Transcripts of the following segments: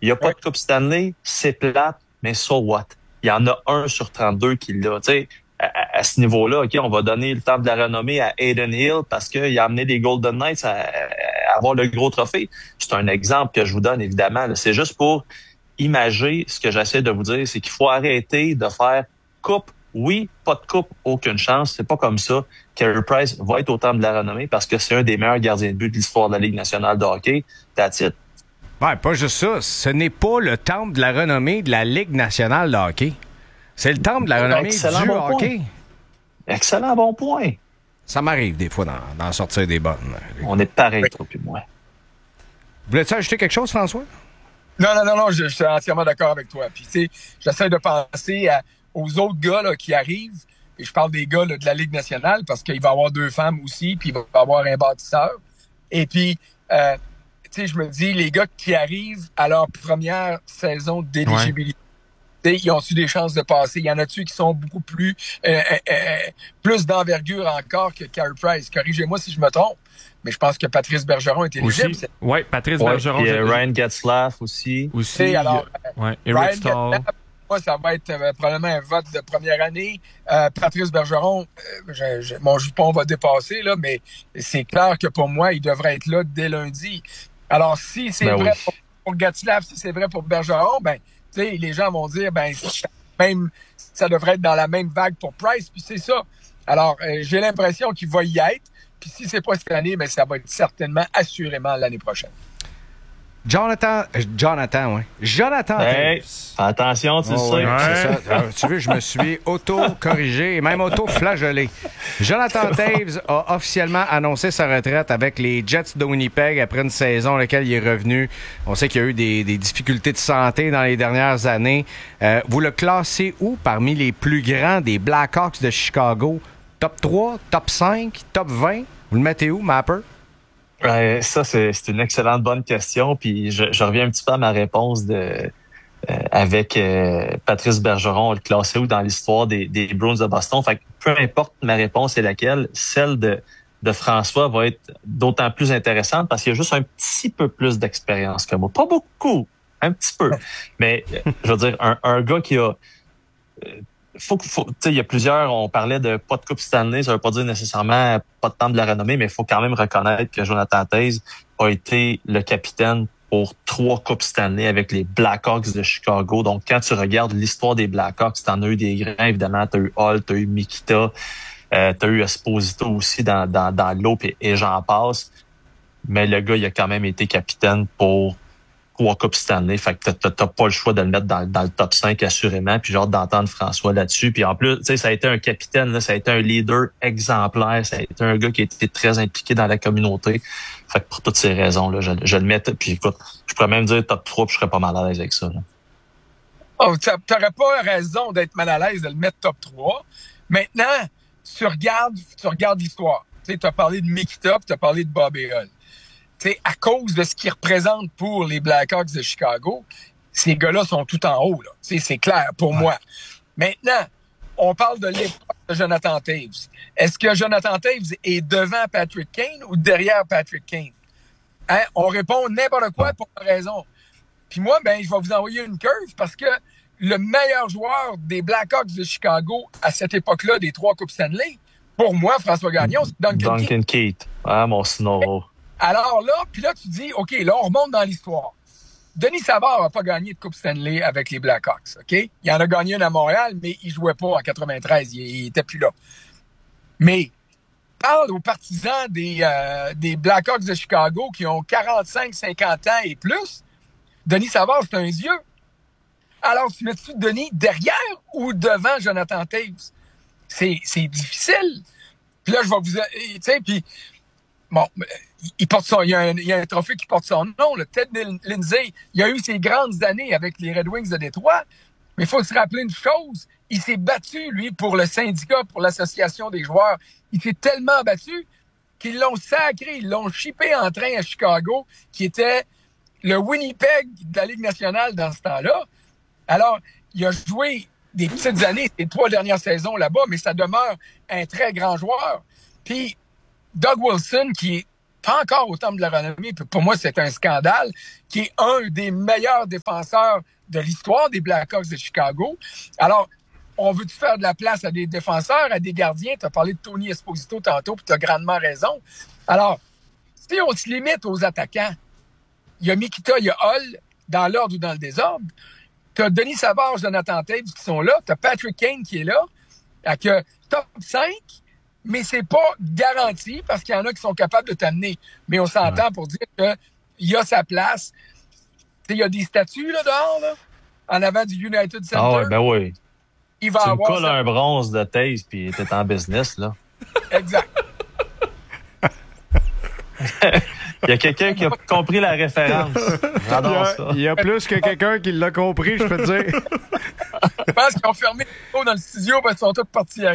Il n'y a pas de Coupe Stanley, c'est plate, mais so what? Il y en a 1 sur 32 qui l'a. Tu sais, à ce niveau-là, OK, on va donner le temps de la renommée à Aiden Hill parce qu'il a amené les Golden Knights à avoir le gros trophée. C'est un exemple que je vous donne, évidemment. Là. C'est juste pour imager ce que j'essaie de vous dire, c'est qu'il faut arrêter de faire coupe. Oui, pas de coupe, aucune chance. C'est pas comme ça. Carey Price va être au temple de la renommée parce que c'est un des meilleurs gardiens de but de l'histoire de la Ligue nationale de hockey. That's it. Ouais, pas juste ça. Ce n'est pas le temple de la renommée de la Ligue nationale de hockey. C'est le temple de la renommée du hockey. Excellent bon point. Ça m'arrive des fois d'en sortir des bonnes. On est pareil, toi puis moi. Voulais-tu ajouter quelque chose, François? Non, je suis entièrement d'accord avec toi. Puis, tu sais, j'essaie de penser aux autres gars là, qui arrivent, et je parle des gars là, de la Ligue nationale, parce qu'il va y avoir 2 femmes aussi, puis il va y avoir un bâtisseur. Et puis, tu sais, je me dis, les gars qui arrivent à leur première saison d'éligibilité, ils ont-tu des chances de passer? Il y en a-tu qui sont beaucoup plus d'envergure encore que Carey Price? Corrigez-moi si je me trompe. Mais je pense que Patrice Bergeron est éligible. Oui, Patrice Bergeron. Et Ryan Getzlaf aussi. Alors, Eric Stahl. Moi, ça va être probablement un vote de première année. Patrice Bergeron, mon jupon va dépasser, là, mais c'est clair que pour moi, il devrait être là dès lundi. Alors, si c'est vrai pour Getzlaf, si c'est vrai pour Bergeron, ben, tu sais, les gens vont dire, ben, même, ça devrait être dans la même vague pour Price, puis c'est ça. Alors, j'ai l'impression qu'il va y être. Puis si c'est pas cette année, mais ça va être certainement, assurément, l'année prochaine. Jonathan Hey, Toews. attention, tu le sais. Ouais. C'est ça. Tu veux, je me suis auto-corrigé et même auto-flagellé. Jonathan Toews a officiellement annoncé sa retraite avec les Jets de Winnipeg après une saison dans laquelle il est revenu. On sait qu'il y a eu des difficultés de santé dans les dernières années. Vous le classez où parmi les plus grands des Blackhawks de Chicago? Top 3, top 5, top 20? Vous le mettez où, Mapper? Ça, c'est une excellente bonne question. Puis je reviens un petit peu à ma réponse avec Patrice Bergeron, le classé où dans l'histoire des Bruins de Boston. Fait que peu importe ma réponse est laquelle, celle de François va être d'autant plus intéressante parce qu'il y a juste un petit peu plus d'expérience que moi. Pas beaucoup, un petit peu. Mais je veux dire, un gars qui a... il y a plusieurs, on parlait de pas de Coupe Stanley, ça veut pas dire nécessairement pas de temps de la renommée, mais il faut quand même reconnaître que Jonathan Toews a été le capitaine pour 3 Coupes Stanley avec les Blackhawks de Chicago. Donc, quand tu regardes l'histoire des Blackhawks, t'en as eu des grands, évidemment, t'as eu Hall, t'as eu Mikita, t'as eu Esposito aussi dans l'eau et j'en passe. Mais le gars, il a quand même été capitaine pour 3 Coupes Stanley. Fait que t'as pas le choix de le mettre dans le top 5 assurément. Puis j'ai hâte d'entendre François là-dessus. Puis en plus, tu sais, ça a été un capitaine, là, ça a été un leader exemplaire. Ça a été un gars qui a été très impliqué dans la communauté. Fait que pour toutes ces raisons, là, je le mets. Puis écoute, je pourrais même dire top 3 puis je serais pas mal à l'aise avec ça. Là. Oh, t'aurais pas raison d'être mal à l'aise de le mettre top 3. Maintenant, tu regardes l'histoire. Tu sais, t'as parlé de Mikita puis t'as parlé de Bobby Hull. T'sais, à cause de ce qu'ils représentent pour les Blackhawks de Chicago, ces gars-là sont tout en haut. Là. C'est clair pour moi. Maintenant, on parle de l'époque de Jonathan Toews. Est-ce que Jonathan Toews est devant Patrick Kane ou derrière Patrick Kane? Hein? On répond n'importe quoi pour une raison. Puis moi, ben, je vais vous envoyer une curve parce que le meilleur joueur des Blackhawks de Chicago à cette époque-là des 3 Coupes Stanley, pour moi, François Gagnon, c'est Duncan Keith. Ah, mon Snoro. Alors là, puis là, tu dis, OK, là, on remonte dans l'histoire. Denis Savard n'a pas gagné de Coupe Stanley avec les Blackhawks, OK? Il en a gagné une à Montréal, mais il jouait pas en 93. Il était plus là. Mais parle aux partisans des Blackhawks de Chicago qui ont 45, 50 ans et plus. Denis Savard, c'est un yeux. Alors, tu mets-tu Denis derrière ou devant Jonathan Toews? C'est difficile. Puis là, je vais vous... Tu sais, puis... Bon, il y a un trophée qui porte son nom, le Ted Lindsay. Il a eu ses grandes années avec les Red Wings de Détroit. Mais il faut se rappeler une chose. Il s'est battu, lui, pour le syndicat, pour l'association des joueurs. Il s'est tellement battu qu'ils l'ont sacré, ils l'ont shippé en train à Chicago, qui était le Winnipeg de la Ligue nationale dans ce temps-là. Alors, il a joué des petites années, les 3 dernières saisons là-bas, mais ça demeure un très grand joueur. Puis, Doug Wilson, qui est pas encore au Temple de la Renommée. Puis pour moi, c'est un scandale, qui est un des meilleurs défenseurs de l'histoire des Blackhawks de Chicago. Alors, on veut-tu faire de la place à des défenseurs, à des gardiens? Tu as parlé de Tony Esposito tantôt, puis tu as grandement raison. Alors, si on se limite aux attaquants, il y a Mikita, il y a Hull, dans l'ordre ou dans le désordre. Tu as Denis Savard, Jonathan Toews qui sont là. Tu as Patrick Kane qui est là, avec top 5, mais c'est pas garanti parce qu'il y en a qui sont capables de t'amener. Mais on s'entend pour dire qu'il y a sa place. Il y a des statues là dehors, là, en avant du United Center. Ah ouais, ben oui. Il va Tu me avoir colles un bronze de Taze puis t'es en business, là. Exact. Il y a quelqu'un qui a compris la référence. J'adore ça. Il y a plus que quelqu'un qui l'a compris, je peux te dire. Je pense qu'ils ont fermé les micros dans le studio parce qu'ils sont tous partis à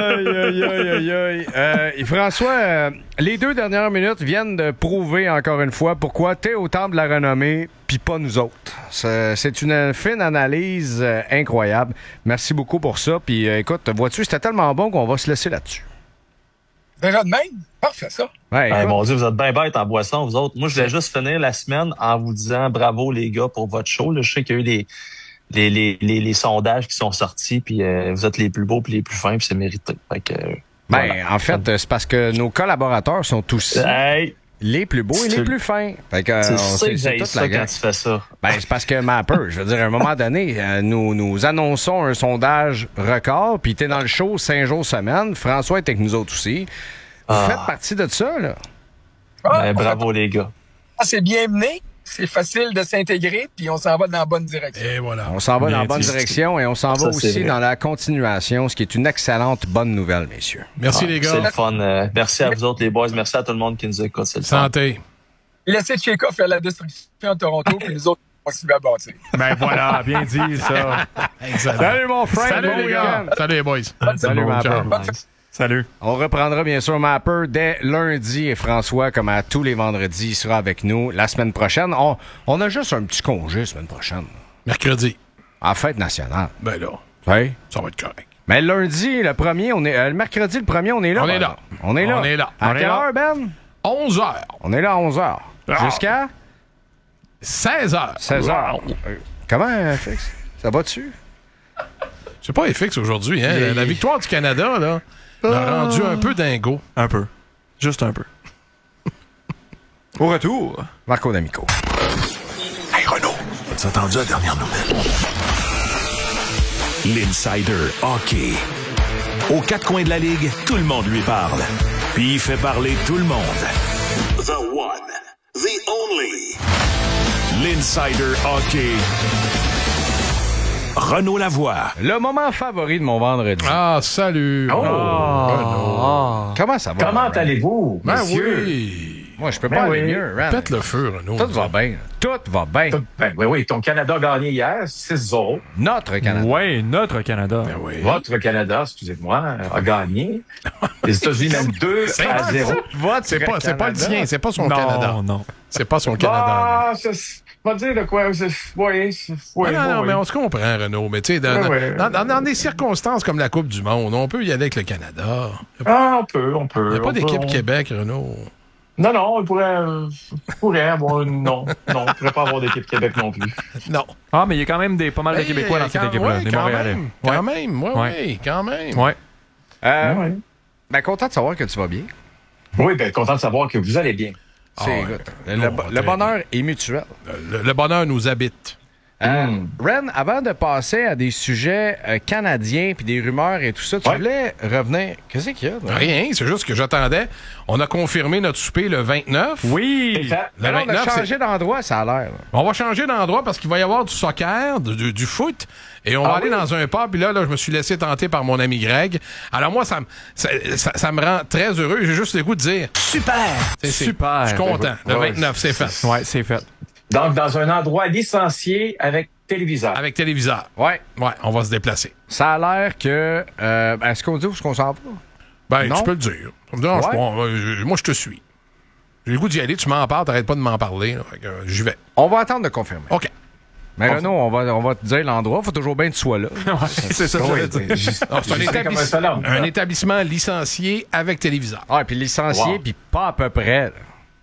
rire. Aïe. François, les 2 dernières minutes viennent de prouver encore une fois pourquoi t'es au Temple de la Renommée puis pas nous autres. C'est une fine analyse incroyable. Merci beaucoup pour ça. Puis écoute, vois-tu, c'était tellement bon qu'on va se laisser là-dessus. Déjà de même? Parfait, ça. Ouais, Mon Dieu, vous êtes bien bêtes en boisson, vous autres. Moi, je voulais juste finir la semaine en vous disant bravo, les gars, pour votre show. Là, je sais qu'il y a eu les sondages qui sont sortis, puis vous êtes les plus beaux puis les plus fins, puis c'est mérité. Fait que, En fait, c'est parce que nos collaborateurs sont tous les plus beaux et les plus fins. Fait que, c'est toute la quand tu fais ça. C'est parce que Mapper, je veux dire, à un moment donné, nous annonçons un sondage record, puis t'es dans le show 5 jours semaine. François est avec nous autres aussi. Vous faites partie de ça, là. Bravo, les gars. C'est bien mené. C'est facile de s'intégrer, puis on s'en va dans la bonne direction. Et voilà. On s'en va dans la bonne direction et on s'en va aussi dans la continuation, ce qui est une excellente bonne nouvelle, messieurs. Merci, les gars. C'est le fun. Merci à vous autres, les boys. Merci à tout le monde qui nous écoute. C'est le fun. Santé. Laissez Tchékov faire la destruction à Toronto, puis nous autres, on va s'y bâtir. Ben voilà, bien dit, ça. Excellent. Salut, mon frère. Salut, bon les gars. week-end. Salut, les boys. Salut, Mapper. Salut. On reprendra bien sûr Mapper dès lundi et François, comme à tous les vendredis, il sera avec nous la semaine prochaine. On a juste un petit congé la semaine prochaine. Mercredi. En fête nationale. Ben là, Oui. ça va être correct. Mais lundi, le premier, on est le mercredi, le premier, on est là. On est là. On est là. On est là. À On est quelle là. heure, Ben? 11h. On est là à 11h. Jusqu'à 16h. 16h. Comment, Fix? Ça va dessus? C'est pas FX aujourd'hui, hein? La victoire du Canada, là, l'a rendu un peu dingo. Un peu. Juste un peu. Au retour, Marco D'Amico. Hey Renaud, as-tu entendu la dernière nouvelle? L'Insider Hockey. Aux 4 coins de la Ligue, tout le monde lui parle. Puis il fait parler tout le monde. The one, the only. L'Insider Hockey. Renaud Lavoie. Le moment favori de mon vendredi. Ah, salut. Renaud. Comment ça va? Comment allez-vous, Ben messieurs? oui. Moi, je peux pas aller mieux, Ran. Pète le feu, Renaud. Tout va bien. Tout va bien. Ben oui, ton Canada a gagné hier, 6-0. Notre Canada. ouais, notre Canada. Ben oui. Votre Canada, excusez-moi, a gagné. Les États-unis mènent 2-0. Votre C'est pas le tien, c'est pas son Non, Canada. non. C'est pas son Canada. Ah, pas dire de quoi. Non, mais on se comprend, Renaud. Mais tu sais, dans des circonstances comme la Coupe du Monde, on peut y aller avec le Canada. Ah, on peut. Il n'y a pas d'équipe Québec, Renaud. Non, on pourrait avoir non, on pourrait pas avoir d'équipe Québec non plus. Non. Ah, mais il y a quand même pas mal de Québécois dans cette équipe-là, des Montréalais. Quand même, quand même. Ouais. Ouais. Ben, content de savoir que tu vas bien. Oui, ben content de savoir que vous allez bien. Le bonheur est mutuel. Le bonheur nous habite. Ren, avant de passer à des sujets canadiens puis des rumeurs et tout ça, tu voulais revenir. Qu'est-ce qu'il y a? Là? Rien, c'est juste que j'attendais. On a confirmé notre souper le 29. Oui! Le On a 29, changé d'endroit, ça a l'air. on va changer d'endroit parce qu'il va y avoir du soccer, du foot, et on va aller dans un pub. Puis là, je me suis laissé tenter par mon ami Greg. Alors moi, ça me rend très heureux. J'ai juste le goût de dire super. Super. Je suis content. Le 29, c'est fait. Ouais, c'est fait. Donc, dans un endroit licencié avec téléviseur. Avec téléviseur. Ouais. Ouais, on va se déplacer. Ça a l'air que... est-ce qu'on dit où est-ce qu'on s'en va? Ben, Non? tu peux le dire. Ça me dérange pas. Moi, je te suis. J'ai le goût d'y aller. Tu m'en parles, t'arrêtes pas de m'en parler. Là. Fait que, j'y vais. On va attendre de confirmer. OK. Mais Renaud, on va te dire l'endroit. Faut toujours bien que tu sois là. C'est ça que j'allais dire. C'est un établissement licencié avec téléviseur. Ah, puis licencié, puis pas à peu près. Là.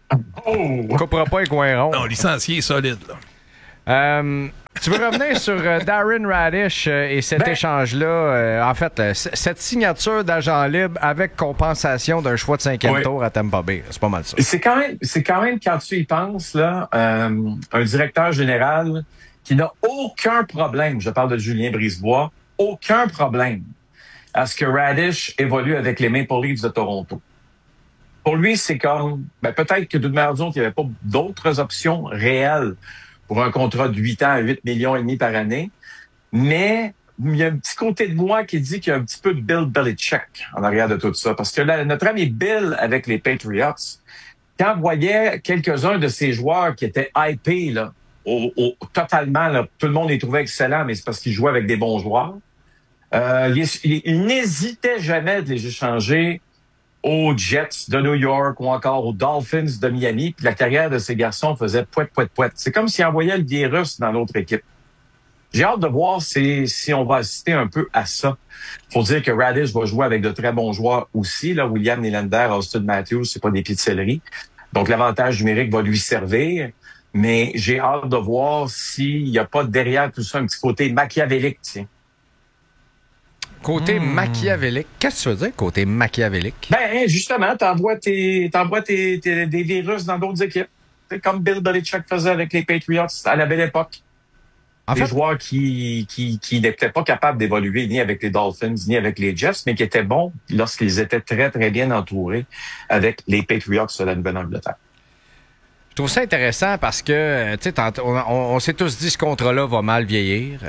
Oh! Coupera pas les coins ronds. Non, licencié solide, là. Tu veux revenir sur Darren Radish et cet échange-là? En fait, cette signature d'agent libre avec compensation d'un choix de 5e tour à Tampa Bay. C'est pas mal ça. C'est quand même, quand tu y penses, là, un directeur général qui n'a aucun problème, je parle de Julien Brisebois, aucun problème à ce que Radish évolue avec les Maple Leafs de Toronto. Pour lui, c'est comme, peut-être que d'une manière ou d'une autre, il n'y avait pas d'autres options réelles pour un contrat de 8 ans à 8,5 millions par année. Mais il y a un petit côté de moi qui dit qu'il y a un petit peu de Bill Belichick en arrière de tout ça. Parce que là, notre ami Bill, avec les Patriots, quand on voyait quelques-uns de ces joueurs qui étaient hypés, là, totalement, là, tout le monde les trouvait excellents, mais c'est parce qu'ils jouaient avec des bons joueurs. Il n'hésitait jamais de les échanger aux Jets de New York ou encore aux Dolphins de Miami. Puis la carrière de ces garçons faisait pouet. C'est comme s'ils envoyaient le virus dans l'autre équipe. J'ai hâte de voir si on va assister un peu à ça. Faut dire que Radish va jouer avec de très bons joueurs aussi. Là, William Nylander, Austin Matthews, c'est pas des pieds de céleri. Donc l'avantage numérique va lui servir. Mais j'ai hâte de voir s'il n'y a pas derrière tout ça un petit côté machiavélique, tiens. Côté machiavélique. Qu'est-ce que tu veux dire, côté machiavélique? Ben, justement, t'envoies des virus dans d'autres équipes. C'est comme Bill Belichick faisait avec les Patriots à la belle époque. Des joueurs qui n'étaient pas capables d'évoluer ni avec les Dolphins, ni avec les Jets, mais qui étaient bons lorsqu'ils étaient très, très bien entourés avec les Patriots de la Nouvelle-Angleterre. Je trouve ça intéressant parce que, tu sais, on s'est tous dit ce contrat-là va mal vieillir.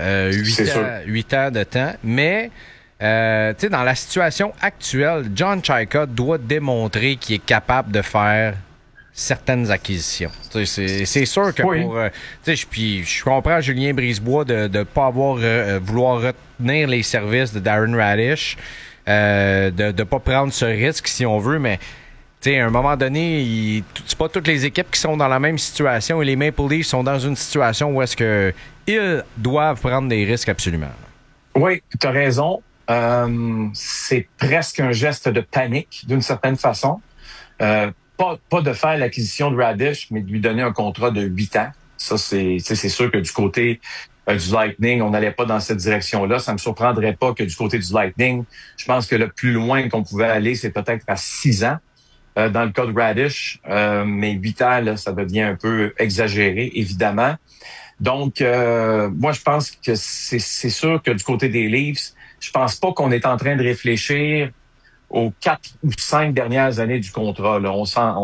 8 ans de temps. Mais, tu sais, dans la situation actuelle, John Chayka doit démontrer qu'il est capable de faire certaines acquisitions. C'est sûr que pour... tu sais, je comprends Julien Brisebois de ne pas vouloir retenir les services de Darren Radish, de ne pas prendre ce risque si on veut, mais... T'sais, à un moment donné, c'est pas toutes les équipes qui sont dans la même situation et les Maple Leafs sont dans une situation où est-ce que ils doivent prendre des risques absolument. Oui, tu as raison. C'est presque un geste de panique, d'une certaine façon. Pas de faire l'acquisition de Radish, mais de lui donner un contrat de 8 ans. Ça, c'est sûr que du côté du Lightning, on n'allait pas dans cette direction-là. Ça me surprendrait pas que du côté du Lightning, je pense que le plus loin qu'on pouvait aller, c'est peut-être à 6 ans. Dans le cas de Radish, mais 8 ans, là, ça devient un peu exagéré, évidemment. Donc, moi, je pense que c'est sûr que du côté des Leafs, je pense pas qu'on est en train de réfléchir aux 4 ou 5 dernières années du contrat. Là.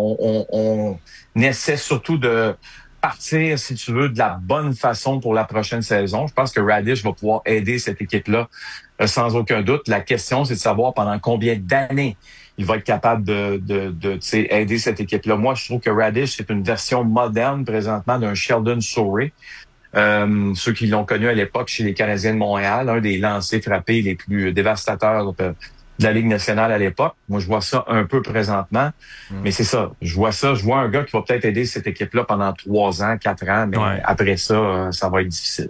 On essaie surtout de partir, si tu veux, de la bonne façon pour la prochaine saison. Je pense que Radish va pouvoir aider cette équipe-là sans aucun doute. La question, c'est de savoir pendant combien d'années il va être capable de aider cette équipe-là. Moi, je trouve que Radish, c'est une version moderne présentement d'un Sheldon Souray. Ceux qui l'ont connu à l'époque chez les Canadiens de Montréal, un des lancers frappés les plus dévastateurs de la Ligue nationale à l'époque. Moi, je vois ça un peu présentement. Mais c'est ça. Je vois un gars qui va peut-être aider cette équipe-là pendant 3 ans, 4 ans, mais après ça, ça va être difficile.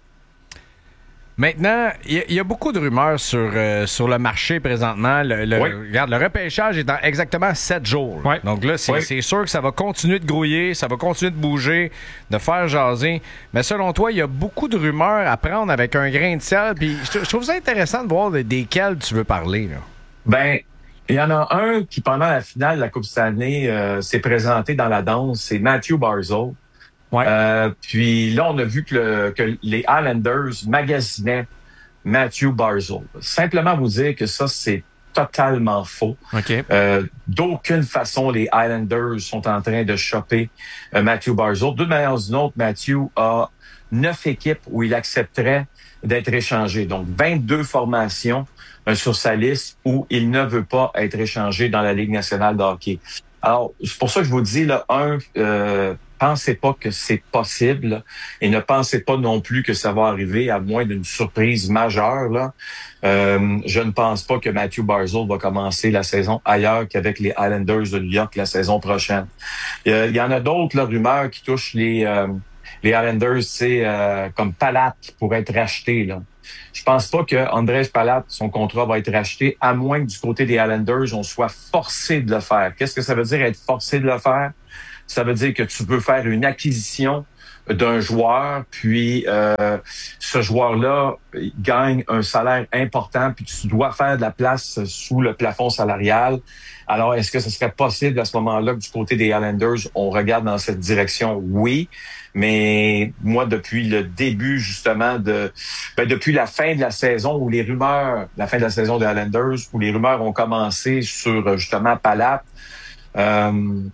Maintenant, il y a beaucoup de rumeurs sur le marché présentement. Regarde, le repêchage est dans exactement 7 jours. Ouais. Donc là, c'est sûr que ça va continuer de grouiller, ça va continuer de bouger, de faire jaser. Mais selon toi, il y a beaucoup de rumeurs à prendre avec un grain de sel. Puis je trouve ça intéressant de voir desquelles tu veux parler. Là. Ben, il y en a un qui, pendant la finale de la Coupe Stanley, s'est présenté dans la danse. C'est Matthew Barzal. Ouais. Puis là, on a vu que les Islanders magasinaient Matthew Barzal. Simplement vous dire que ça, c'est totalement faux. OK. D'aucune façon, les Islanders sont en train de choper Matthew Barzal. D'une manière ou d'une autre, Matthew a 9 équipes où il accepterait d'être échangé. Donc, 22 formations sur sa liste où il ne veut pas être échangé dans la Ligue nationale de hockey. Alors, c'est pour ça que je vous dis, là, pensez pas que c'est possible et ne pensez pas non plus que ça va arriver à moins d'une surprise majeure. Là. Je ne pense pas que Matthew Barzal va commencer la saison ailleurs qu'avec les Islanders de New York la saison prochaine. Il y en a d'autres là, rumeurs qui touchent les Islanders, comme Palat qui pourrait être racheté. Là. Je pense pas que Andrés Palat, son contrat va être racheté, à moins que du côté des Islanders, on soit forcé de le faire. Qu'est-ce que ça veut dire être forcé de le faire? Ça veut dire que tu veux faire une acquisition d'un joueur, puis ce joueur-là gagne un salaire important, puis tu dois faire de la place sous le plafond salarial. Alors, est-ce que ce serait possible à ce moment-là que du côté des Islanders, on regarde dans cette direction? Oui, mais moi, depuis le début, justement, depuis la fin de la saison où la fin de la saison des Islanders, où les rumeurs ont commencé sur, justement, Palat, on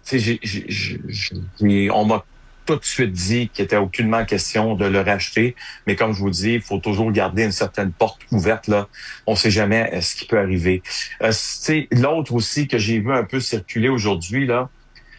m'a tout de suite dit qu'il n'était aucunement question de le racheter. Mais comme je vous dis, il faut toujours garder une certaine porte ouverte, là. On ne sait jamais ce qui peut arriver. L'autre aussi que j'ai vu un peu circuler aujourd'hui, là,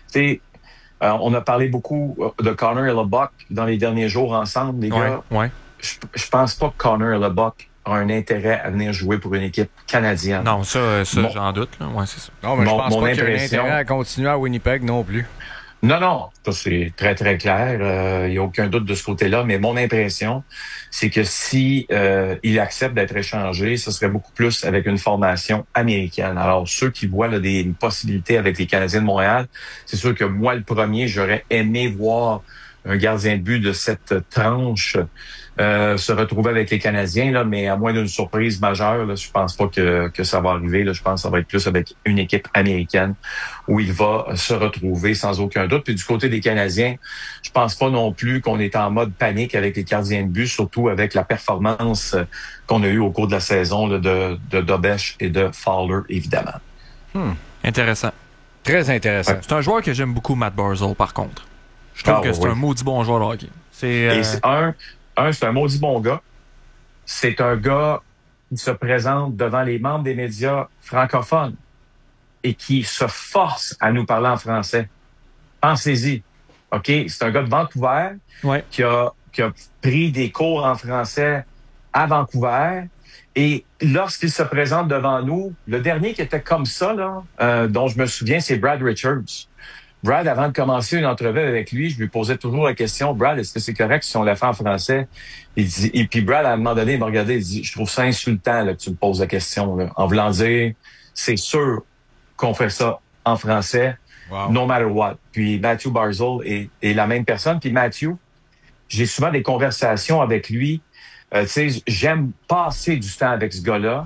on a parlé beaucoup de Connor et Leboeuf dans les derniers jours ensemble, les gars. Ouais. Je pense pas que Connor et Leboeuf a un intérêt à venir jouer pour une équipe canadienne. Non, ça j'en doute. Là. Ouais, c'est ça. Non, mais je pense pas qu'il y a un intérêt à continuer à Winnipeg non plus. Non, ça c'est très, très clair. Il n'y a aucun doute de ce côté-là. Mais mon impression, c'est que si il accepte d'être échangé, ce serait beaucoup plus avec une formation américaine. Alors, ceux qui voient là, des possibilités avec les Canadiens de Montréal, c'est sûr que moi, le premier, j'aurais aimé voir un gardien de but de cette tranche se retrouver avec les Canadiens, là, mais à moins d'une surprise majeure, là, je pense pas que ça va arriver. Là. Je pense que ça va être plus avec une équipe américaine où il va se retrouver sans aucun doute. Puis du côté des Canadiens, je pense pas non plus qu'on est en mode panique avec les gardiens de but, surtout avec la performance qu'on a eue au cours de la saison là, de Dobeš et de Fowler, évidemment. Intéressant. Très intéressant. C'est un joueur que j'aime beaucoup, Matt Barzal, par contre. Je trouve que c'est un maudit bon joueur de hockey. Et c'est un maudit bon gars. C'est un gars qui se présente devant les membres des médias francophones et qui se force à nous parler en français. Pensez-y. OK? C'est un gars de Vancouver qui a pris des cours en français à Vancouver. Et lorsqu'il se présente devant nous, le dernier qui était comme ça, là, dont je me souviens, c'est Brad Richards. Brad, avant de commencer une entrevue avec lui, je lui posais toujours la question, Brad, est-ce que c'est correct si on la fait en français? Et puis Brad, à un moment donné, il m'a regardé, il dit, je trouve ça insultant là, que tu me poses la question, là, en voulant dire, c'est sûr qu'on fait ça en français, no matter what. Puis Matthew Barzal est la même personne. Puis Matthew, j'ai souvent des conversations avec lui. Tu sais, j'aime passer du temps avec ce gars-là.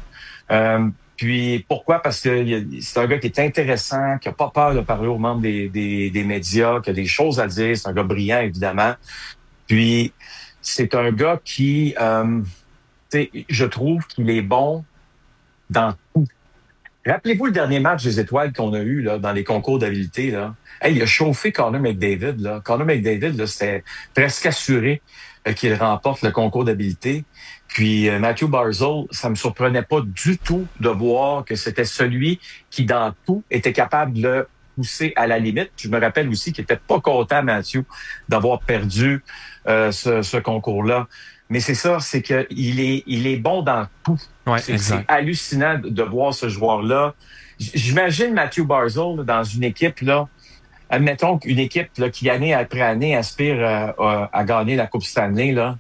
Puis pourquoi? Parce que c'est un gars qui est intéressant, qui a pas peur de parler aux membres des médias, qui a des choses à dire. C'est un gars brillant, évidemment. Puis c'est un gars qui, je trouve qu'il est bon dans tout. Rappelez-vous le dernier match des Étoiles qu'on a eu là, dans les concours d'habileté. Là. Hey, il a chauffé Connor McDavid. Là. Connor McDavid, là, c'était presque assuré qu'il remporte le concours d'habileté. Puis Matthew Barzal, ça me surprenait pas du tout de voir que c'était celui qui, dans tout, était capable de le pousser à la limite. Je me rappelle aussi qu'il était pas content, Matthew, d'avoir perdu ce concours-là. Mais c'est ça, c'est que il est bon dans tout. Ouais, c'est hallucinant de voir ce joueur-là. J'imagine Matthew Barzal là, dans une équipe, là. Admettons qu'une équipe là, qui, année après année, aspire à gagner la Coupe Stanley, là.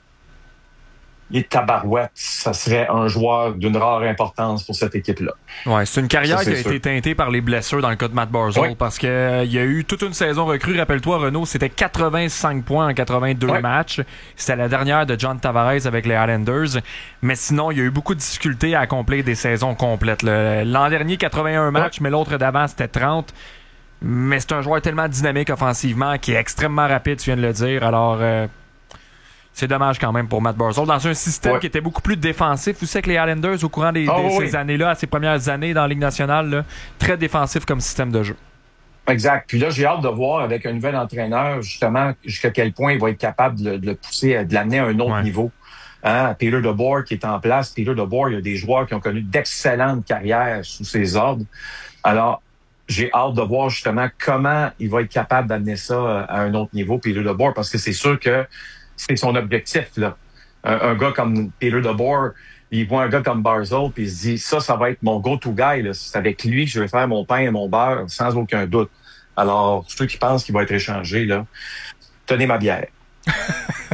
Il est tabarouette. Ça serait un joueur d'une rare importance pour cette équipe-là. Ouais, c'est une carrière qui a sûr. été teintée par les blessures dans le cas de Matt Barzal parce que il y a eu toute une saison recrue. Rappelle-toi, Renaud, c'était 85 points en 82 matchs. C'était la dernière de John Tavares avec les Islanders. Mais sinon, il y a eu beaucoup de difficultés à accomplir des saisons complètes. L'an dernier, 81 matchs, mais l'autre d'avant, c'était 30. Mais c'est un joueur tellement dynamique offensivement, qui est extrêmement rapide, tu viens de le dire. Alors... c'est dommage quand même pour Matt Barzal. Dans un système qui était beaucoup plus défensif. Vous savez que les Islanders, au courant de ces années-là, à ces premières années dans la Ligue nationale, là, très défensif comme système de jeu. Exact. Puis là, j'ai hâte de voir avec un nouvel entraîneur, justement, jusqu'à quel point il va être capable de le pousser, de l'amener à un autre niveau. Hein? Peter DeBoer qui est en place. Peter DeBoer, il y a des joueurs qui ont connu d'excellentes carrières sous ses ordres. Alors, j'ai hâte de voir justement comment il va être capable d'amener ça à un autre niveau, Peter DeBoer, parce que c'est sûr que c'est son objectif, là. Un gars comme Peter DeBoer, il voit un gars comme Barzal, puis il se dit, ça va être mon go-to guy, là. C'est avec lui que je vais faire mon pain et mon beurre, sans aucun doute. Alors, ceux qui pensent qu'il va être échangé, là, tenez ma bière.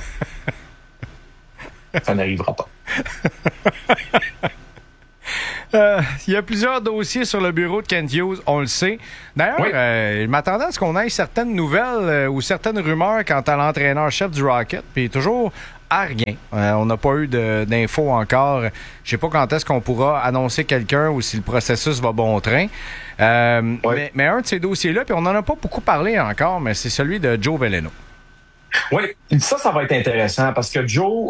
Ça n'arrivera pas. Il y a plusieurs dossiers sur le bureau de Kent Hughes, on le sait. D'ailleurs, je m'attendais à ce qu'on ait certaines nouvelles ou certaines rumeurs quant à l'entraîneur-chef du Rocket, puis toujours à rien. On n'a pas eu d'infos encore. Je sais pas quand est-ce qu'on pourra annoncer quelqu'un ou si le processus va bon train. Mais un de ces dossiers-là, puis on n'en a pas beaucoup parlé encore, mais c'est celui de Joe Veleno. Oui, ça va être intéressant parce que Joe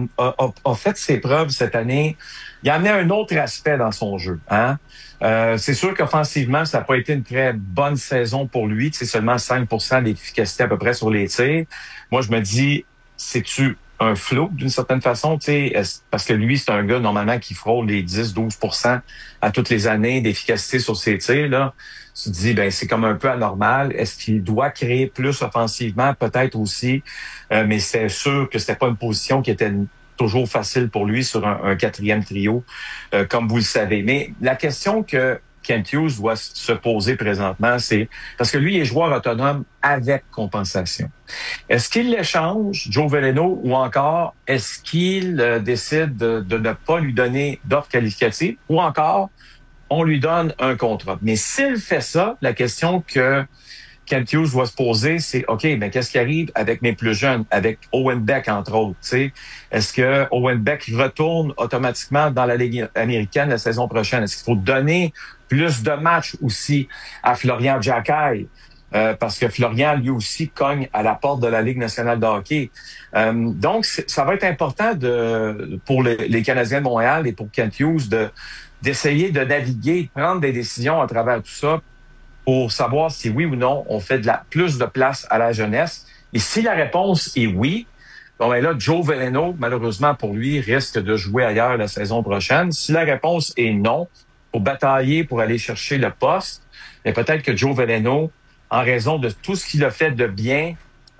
a fait ses preuves cette année. Il a amené un autre aspect dans son jeu. Hein? C'est sûr qu'offensivement, ça n'a pas été une très bonne saison pour lui. C'est seulement 5% d'efficacité à peu près sur les tirs. Moi, je me dis, c'est-tu un flou d'une certaine façon? Parce que lui, c'est un gars normalement qui frôle les 10-12% à toutes les années d'efficacité sur ses tirs. Là. Tu te dis, c'est comme un peu anormal. Est-ce qu'il doit créer plus offensivement? Peut-être aussi. Mais c'est sûr que c'était pas une position qui était toujours facile pour lui sur un quatrième trio, comme vous le savez. Mais la question que Kent Hughes doit se poser présentement, c'est parce que lui, il est joueur autonome avec compensation. Est-ce qu'il l'échange, Joe Veleno, ou encore est-ce qu'il décide de ne pas lui donner d'offre qualificative, ou encore on lui donne un contrat? Mais s'il fait ça, la question que Kent Hughes doit se poser, c'est OK, qu'est-ce qui arrive avec mes plus jeunes, avec Owen Beck, entre autres, t'sais? Est-ce que Owen Beck retourne automatiquement dans la Ligue américaine la saison prochaine? Est-ce qu'il faut donner plus de matchs aussi à Florian Jacquet? Parce que Florian, lui aussi, cogne à la porte de la Ligue nationale de hockey. Donc, ça va être important pour les Canadiens de Montréal et pour Kent Hughes d'essayer de naviguer, de prendre des décisions à travers tout ça pour savoir si oui ou non on fait plus de place à la jeunesse. Et si la réponse est oui, là, Joe Veleno, malheureusement pour lui, risque de jouer ailleurs la saison prochaine. Si la réponse est non, pour batailler, pour aller chercher le poste, mais peut-être que Joe Veleno, en raison de tout ce qu'il a fait de bien,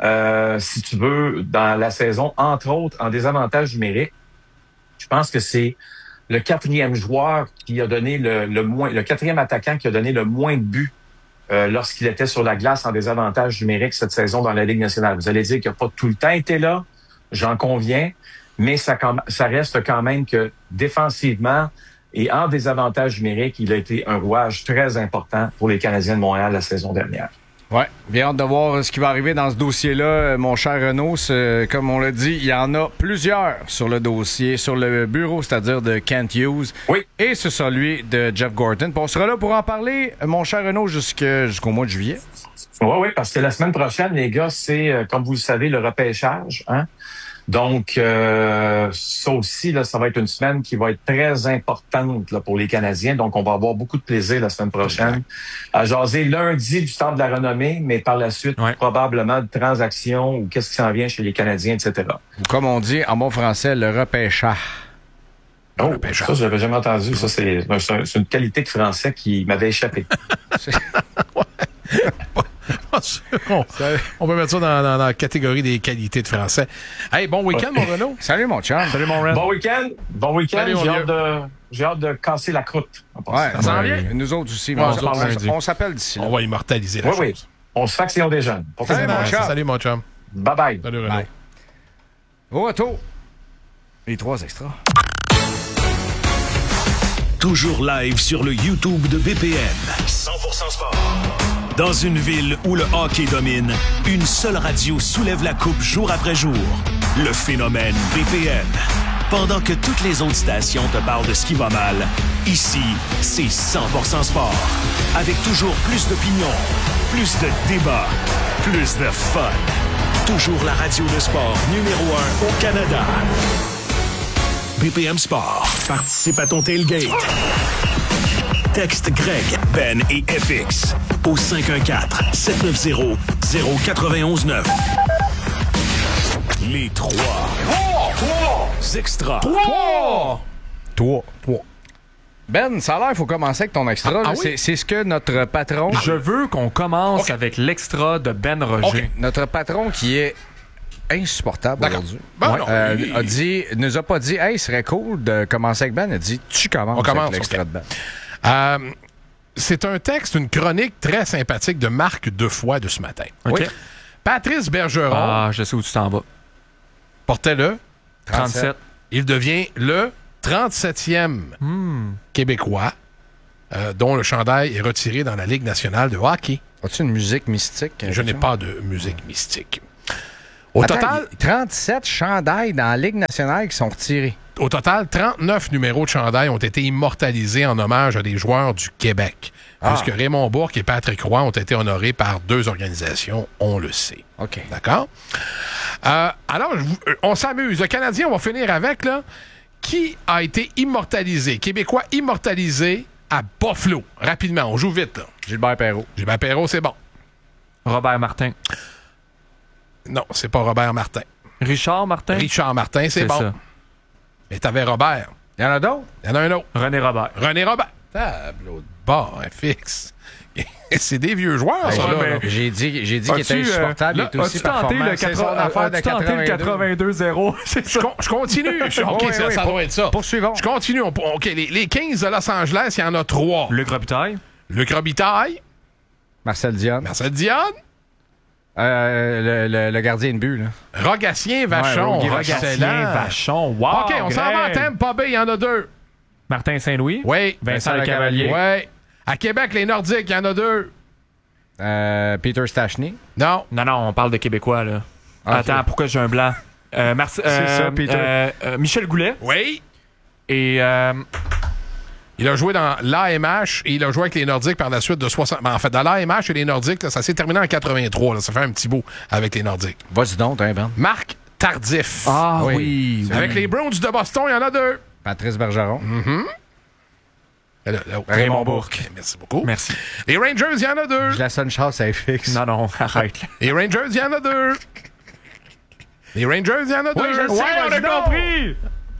si tu veux, dans la saison, entre autres, en désavantage numérique, je pense que c'est le quatrième joueur qui a donné le quatrième attaquant qui a donné le moins de buts lorsqu'il était sur la glace en désavantage numérique cette saison dans la Ligue nationale. Vous allez dire qu'il n'a pas tout le temps été là, j'en conviens, mais ça reste quand même que défensivement et en désavantage numérique, il a été un rouage très important pour les Canadiens de Montréal la saison dernière. Ouais, bien hâte de voir ce qui va arriver dans ce dossier-là, mon cher Renaud. Comme on l'a dit, il y en a plusieurs sur le dossier, sur le bureau, c'est-à-dire de Kent Hughes. Oui. Et sur celui de Jeff Gorton. Puis on sera là pour en parler, mon cher Renaud, jusqu'au mois de juillet. Oui, parce que la semaine prochaine, les gars, c'est, comme vous le savez, le repêchage. Hein? Donc, ça aussi, là, ça va être une semaine qui va être très importante là, pour les Canadiens. Donc, on va avoir beaucoup de plaisir la semaine prochaine à jaser lundi du Temple de la Renommée, mais par la suite, probablement de transactions ou qu'est-ce qui s'en vient chez les Canadiens, etc. Ou comme on dit en bon français, le repêchage. Oh, ça, je l'avais jamais entendu. Ça, c'est une qualité de français qui m'avait échappé. On peut mettre ça dans la catégorie des qualités de français. Hey, bon week-end, mon Renaud. Salut, mon chum. Salut, mon Ren. Bon week-end. Salut, j'ai hâte de casser la croûte. Ça s'en vient. Nous autres aussi. On s'appelle d'ici. On va immortaliser la chose. Oui. On se faction des jeunes. Salut, mon chum. Bye-bye. Salut, Renaud. Au retour, les 3 extras. Toujours live sur le YouTube de BPM. 100% sport. Dans une ville où le hockey domine, une seule radio soulève la coupe jour après jour. Le phénomène BPM. Pendant que toutes les autres stations te parlent de ce qui va mal, ici, c'est 100% sport. Avec toujours plus d'opinions, plus de débats, plus de fun. Toujours la radio de sport numéro 1 au Canada. BPM Sport. Participe à ton tailgate. Texte Greg, Ben et FX au 514-790-0919. Les 3 extras. 3. Ben, ça a l'air qu'il faut commencer avec ton extra. Oui? C'est ce que notre patron... Je veux qu'on commence avec l'extra de Ben Roger. Okay. Notre patron qui est insupportable aujourd'hui. Nous a pas dit, hey, il serait cool de commencer avec Ben. Il a dit, tu commences avec l'extra de Ben. C'est un texte, une chronique très sympathique de Marc Defoy de ce matin. Okay. Oui. Patrice Bergeron. Je sais où tu t'en vas. Portait le 37. Il devient le 37e Québécois dont le chandail est retiré dans la Ligue nationale de hockey. As-tu une musique mystique? Je n'ai pas de musique mystique. Au Attends, total, 37 chandails dans la Ligue nationale qui sont retirés. Au total, 39 numéros de chandail ont été immortalisés en hommage à des joueurs du Québec. Puisque Raymond Bourque et Patrick Roy ont été honorés par 2 organisations, on le sait. OK. D'accord? Alors, on s'amuse. Le Canadien, on va finir avec, là. Qui a été immortalisé? Québécois immortalisé à Buffalo. Rapidement, on joue vite, là. Gilbert Perreault. Gilbert Perreault, c'est bon. Robert Martin. Non, c'est pas Robert Martin. Richard Martin. Richard Martin, c'est bon. Ça. Mais t'avais Robert. Il y en a d'autres? Il y en a un autre. René Robert. René Robert. Tableau de bord, fixe. C'est des vieux joueurs, ça, là. J'ai dit qu'il était insupportable. Il est aussi performant. C'est son affaire de 82-0? C'est ça. Je continue. OK, Oui, ça doit être ça. Poursuivons. Je continue. OK, les Kings de Los Angeles, il y en a 3. Luc Robitaille. Luc Robitaille. Marcel Dion. Marcel Dion. Le gardien de but, là. Rogatien Vachon. Ouais, Rogatien Vachon. Wow. OK, on s'en va à Tampa Bay, il y en a 2. Martin Saint-Louis. Oui. Vincent Lecavalier. Oui. À Québec, les Nordiques, il y en a 2. Peter Stachny. Non. Non, on parle de Québécois, là. Okay. Attends, pourquoi j'ai un blanc? C'est ça, Peter. Michel Goulet. Oui. Et... Il a joué dans l'AMH et il a joué avec les Nordiques par la suite de 60... En fait, dans l'AMH et les Nordiques, là, ça s'est terminé en 83. Là. Ça fait un petit bout avec les Nordiques. Vas-y donc, hein, Ben. Marc Tardif. Ah oui. Avec les Browns de Boston, il y en a 2. Patrice Bergeron. Raymond Bourque. Merci beaucoup. Merci. Les Rangers, il y en a 2. Je la sonne chasse à FX. Non, arrête. Les Rangers, il y en a 2. Les Rangers, il y en a 2. Oui, je le sais, on a compris.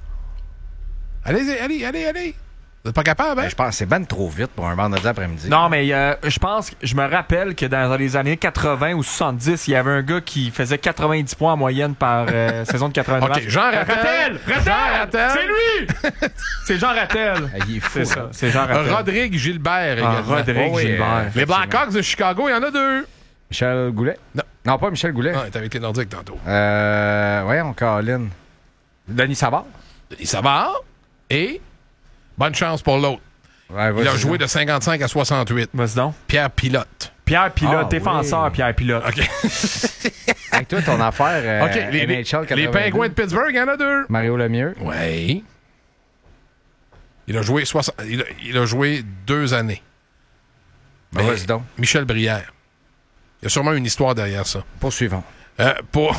Allez. Vous n'êtes pas capable, hein? Ben, je pense que c'est ben trop vite pour un vendredi après-midi. Non, mais je me rappelle que dans les années 80 ou 70, il y avait un gars qui faisait 90 points en moyenne par saison de 80 OK, Jean Rattel. C'est lui! C'est Jean Rattel. Il est fou. C'est ça, c'est Jean Rattel. Rodrigue Gilbert également. Rodrigue Gilbert. Les Blackhawks de Chicago, il y en a 2. Michel Goulet? Non, pas Michel Goulet. Non, t'es avec les Nordiques tantôt. Voyons, Colin. Denis Savard? Denis Savard. Et bonne chance pour l'autre. Ouais, Il a joué de 55 à 68. Vas-y donc. Pierre Pilote. Pierre Pilote, Ah, défenseur oui. Pierre Pilote. OK. Avec toi, ton affaire OK, les NHL 82. les Penguins de Pittsburgh, il y en a 2. Mario Lemieux. Oui. Il a joué il a joué 2 années. Ben, vas-y donc. Michel Brière. Il y a sûrement une histoire derrière ça. Poursuivons. Pour...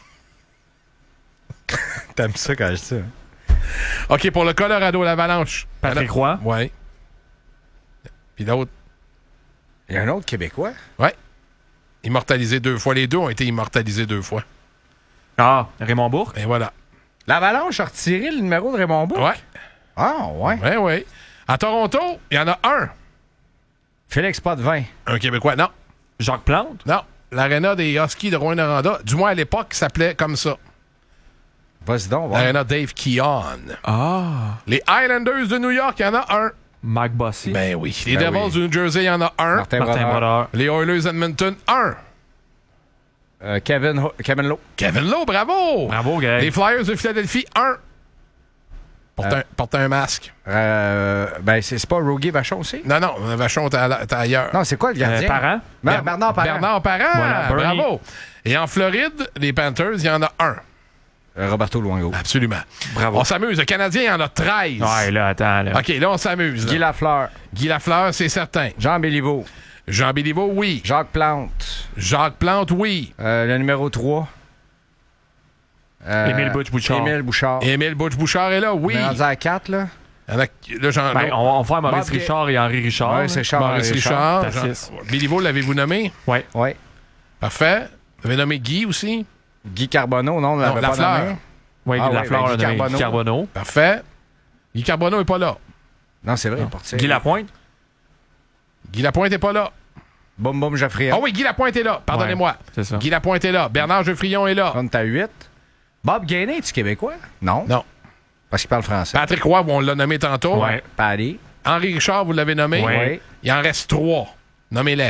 T'aimes ça quand je dis ça? Hein? OK, pour le Colorado, l'Avalanche. Patrick Roy. Oui. Puis l'autre, Il y a un autre Québécois? oui. Immortalisé 2 fois. Les 2 ont été immortalisés 2 fois. Ah, Raymond Bourque. Et voilà. L'Avalanche a retiré le numéro de Raymond Bourque? Ouais. Ah, ouais. Oui. À Toronto, il y en a un. Félix Potvin. Un Québécois. Non. Jacques Plante. Non. L'aréna des Huskies de Rouyn-Noranda, du moins à l'époque, s'appelait comme ça. Vas-y donc. Ouais. L'aréna Dave Keon. Ah. Les Islanders de New York, il y en a un. Mike Bossy. Ben oui. Les Ben Devils oui. du New Jersey, il y en a un. Martin Martin Brodeur. Brodeur. Les Oilers Edmonton, un. Kevin Lowe. Kevin Lowe, bravo. Bravo, Greg. Les Flyers de Philadelphie, un. Porte un masque. Ben, c'est pas Rogie Vachon aussi? Non, Vachon, t'es ailleurs. Non, c'est quoi le gardien? Parent. Bernard Parent. Bernard Parent, Voilà, Bernie. bravo. Et en Floride, les Panthers, il y en a un. Roberto Luongo. Absolument. Bravo. On s'amuse. Le Canadien, il y en a 13. Ouais, là, attends. Là. OK, là, on s'amuse. Guy là. Lafleur. Guy Lafleur, c'est certain. Jean Béliveau. Jean Béliveau, oui. Jacques Plante. Jacques Plante, oui. Le numéro 3. Émile Butch-Bouchard. Émile Bouchard. Émile Butch-Bouchard est là, oui. On est rendu à 4, là. Il y en a, là, Jean, Ben, on va faire Maurice Bob Richard et Henri Richard. Maurice là. Richard. Maurice Richard. T'as Jean- 6. Béliveau, l'avez-vous nommé? Ouais. Oui. Parfait. Vous avez nommé Guy aussi? Guy Carbonneau, non, on l'avait pas Lafleur. nommé. Ouais, Ah Guy ouais, Lafleur, ben, on a Guy nommé Carbonneau. Guy Carbonneau. Parfait. Guy Carbonneau n'est pas là. Non, c'est vrai, il est parti. Guy Lapointe. Guy Lapointe n'est pas là. Boum Boum Geoffrion. Ah oui, Guy Lapointe est là. Pardonnez-moi. C'est ça. Guy Lapointe est là. Bernard Geoffrion est là. On est à 8. Bob Gainé, es-tu québécois? Non. Non. Parce qu'il parle français. Patrick Roy, on l'a nommé tantôt. Ouais. Paddy. Henri Richard, vous l'avez nommé. Ouais. Oui. Il en reste 3. Nommez-les.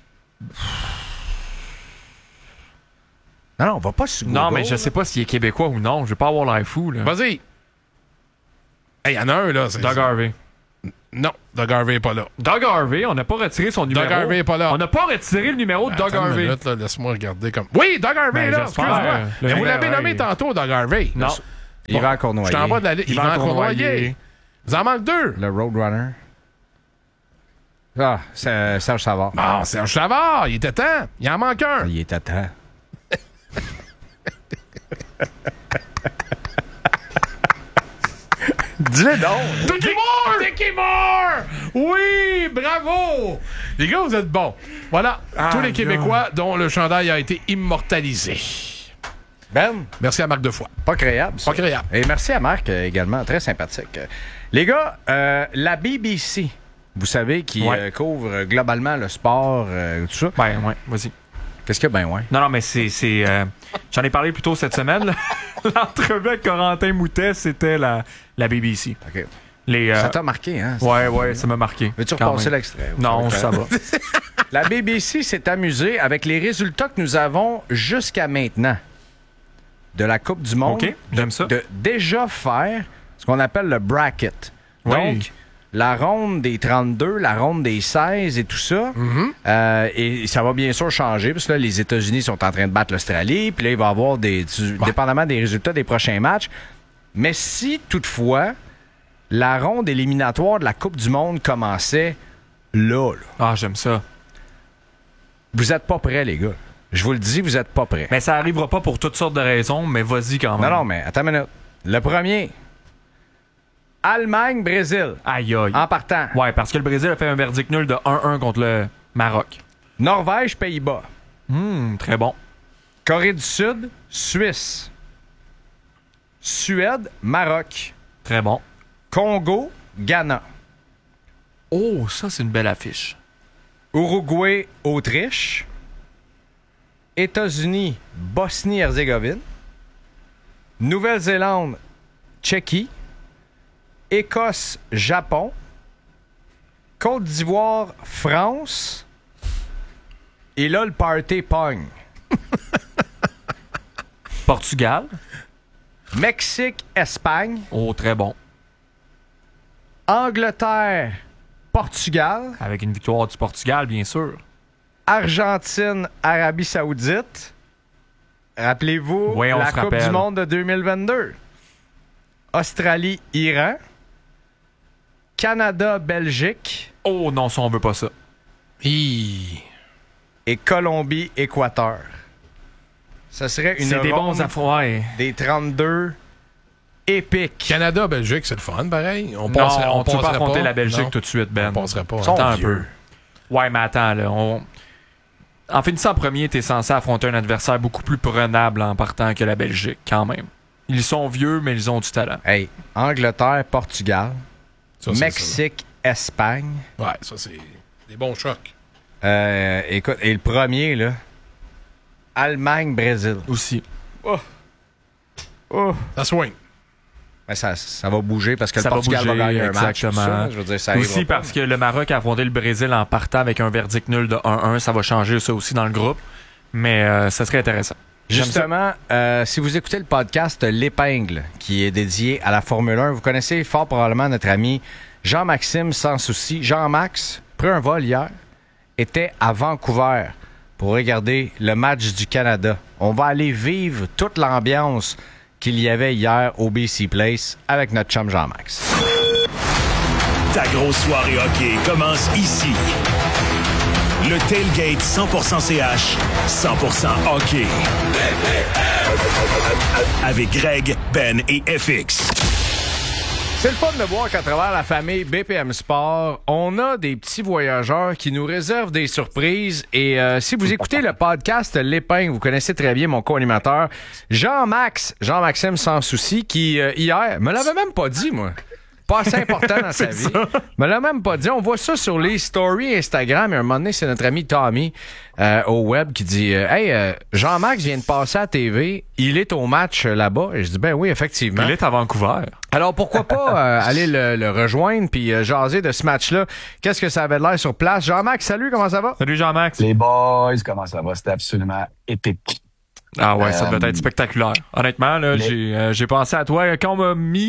Non, on va pas sur Non, Google, mais je sais pas s'il est québécois ou non. Je vais pas avoir l'air fou, là. Vas-y. Il y en a un, là. Doug Harvey. Non, Doug Harvey n'est pas là. Doug Harvey, on n'a pas retiré son numéro. Doug Harvey n'est pas là. On n'a pas retiré le numéro de Doug Attends une Harvey. minute, là, laisse-moi regarder comme... Oui, Doug Harvey, là, j'espère. excuse-moi. Le Mais vous l'avez numéro nommé un, tantôt, Doug Harvey. Non. Yvan Cournoyer. Je suis en bas de la liste. Yvan Cournoyer. Vous en manque 2. Le Roadrunner. Ah, c'est Serge Savard. Bon, Serge Savard, il était temps. Il en manque un. Il est à temps. Dis-le donc! Dickie Moore! Oui, bravo! Les gars, vous êtes bons. Voilà, tous les Québécois dont le chandail a été immortalisé. Ben, Merci à Marc Defoy. pas créable. Ça. Pas créable. Et merci à Marc également, très sympathique. Les gars, la BBC, vous savez, qui couvre globalement le sport, tout ça. Ouais, vas-y. Qu'est-ce que ben ouais? Non, mais c'est j'en ai parlé plus tôt cette semaine. Là. L'entrevue avec Corentin Moutet, c'était la BBC. OK. Ça t'a marqué, hein? Ouais, ça m'a marqué. Veux-tu repasser l'extrait? Non, ça va. La BBC s'est amusée avec les résultats que nous avons jusqu'à maintenant de la Coupe du Monde. OK, j'aime ça. De déjà faire ce qu'on appelle le bracket. Oui. Donc, la ronde des 32, la ronde des 16 et tout ça. Et ça va bien sûr changer, parce que là, les États-Unis sont en train de battre l'Australie, puis là, il va y avoir dépendamment des résultats des prochains matchs. Mais si, toutefois, la ronde éliminatoire de la Coupe du Monde commençait là. Ah, j'aime ça. Vous êtes pas prêts, les gars. Je vous le dis, vous êtes pas prêts. Mais ça arrivera pas pour toutes sortes de raisons, mais vas-y quand même. Non, mais attends une minute. Le premier, Allemagne-Brésil. Aïe, aïe. En partant. Ouais, parce que le Brésil a fait un verdict nul de 1-1 contre le Maroc. Norvège-Pays-Bas. Très bon. Corée du Sud, Suisse. Suède, Maroc. Très bon. Congo, Ghana. Oh, ça, c'est une belle affiche. Uruguay, Autriche. États-Unis, Bosnie-Herzégovine. Nouvelle-Zélande, Tchéquie. Écosse, Japon. Côte d'Ivoire, France. Et là, le party pogne. Portugal. Mexique, Espagne. Oh, très bon. Angleterre, Portugal. Avec une victoire du Portugal, bien sûr. Argentine, Arabie Saoudite. Rappelez-vous Oui, on la se Coupe rappelle. du Monde de 2022. Australie, Iran. Canada, Belgique. Oh non, ça, on veut pas ça. Et Colombie, Équateur. Ça serait une C'est des ronde bons affaires. des 32 épiques. Canada, Belgique, c'est le fun, pareil. On Non, passerait, on peut pas passerait affronter pas. la Belgique Non. tout de suite, Ben. On passerait pas. Sont Attends un vieux. peu. Ouais, mais attends, là. En finissant premier, t'es censé affronter un adversaire beaucoup plus prenable en partant que la Belgique, quand même. Ils sont vieux, mais ils ont du talent. Hey, Angleterre, Portugal. Ça, c'est Mexique, Espagne. ça. Ouais, ça, c'est des bons chocs. Écoute, et le premier, là, Allemagne, Brésil. Aussi. Ça swing. Ben, ça va bouger parce que Ça le Portugal va bouger, gagner un match. exactement. tout ça. Je veux dire, ça Aussi arrivera pas. parce que le Maroc a affronté le Brésil en partant avec un verdict nul de 1-1. Ça va changer ça aussi dans le groupe. Mais ça serait intéressant. J'aime ça. Justement, si vous écoutez le podcast L'Épingle, qui est dédié à la Formule 1, vous connaissez fort probablement notre ami Jean-Maxime Sans Souci. Jean-Max, pris un vol hier, était à Vancouver pour regarder le match du Canada. On va aller vivre toute l'ambiance qu'il y avait hier au BC Place avec notre chum Jean-Max. Ta grosse soirée hockey commence ici. Le tailgate 100% CH, 100% hockey. Avec Greg, Ben et FX. C'est le fun de voir qu'à travers la famille BPM Sport, on a des petits voyageurs qui nous réservent des surprises. Et si vous écoutez le podcast L'Épingle, vous connaissez très bien mon co-animateur Jean-Maxime Sans Souci, qui hier me l'avait même pas dit, moi. Pas assez important dans sa vie. Me l'a même pas dit. On voit ça sur les stories Instagram. Et un moment donné, c'est notre ami Tommy au web qui dit Hey, Jean-Max vient de passer à la TV. Il est au match là-bas. Et je dis ben oui, effectivement. Il est à Vancouver. Alors pourquoi pas aller le rejoindre puis jaser de ce match-là. Qu'est-ce que ça avait l'air sur place? Jean-Max, salut, comment ça va? Salut Jean-Max. Les boys, comment ça va? C'était absolument épique. Ah ouais, ça devait être spectaculaire. Honnêtement, là, j'ai pensé à toi. Quand on m'a mis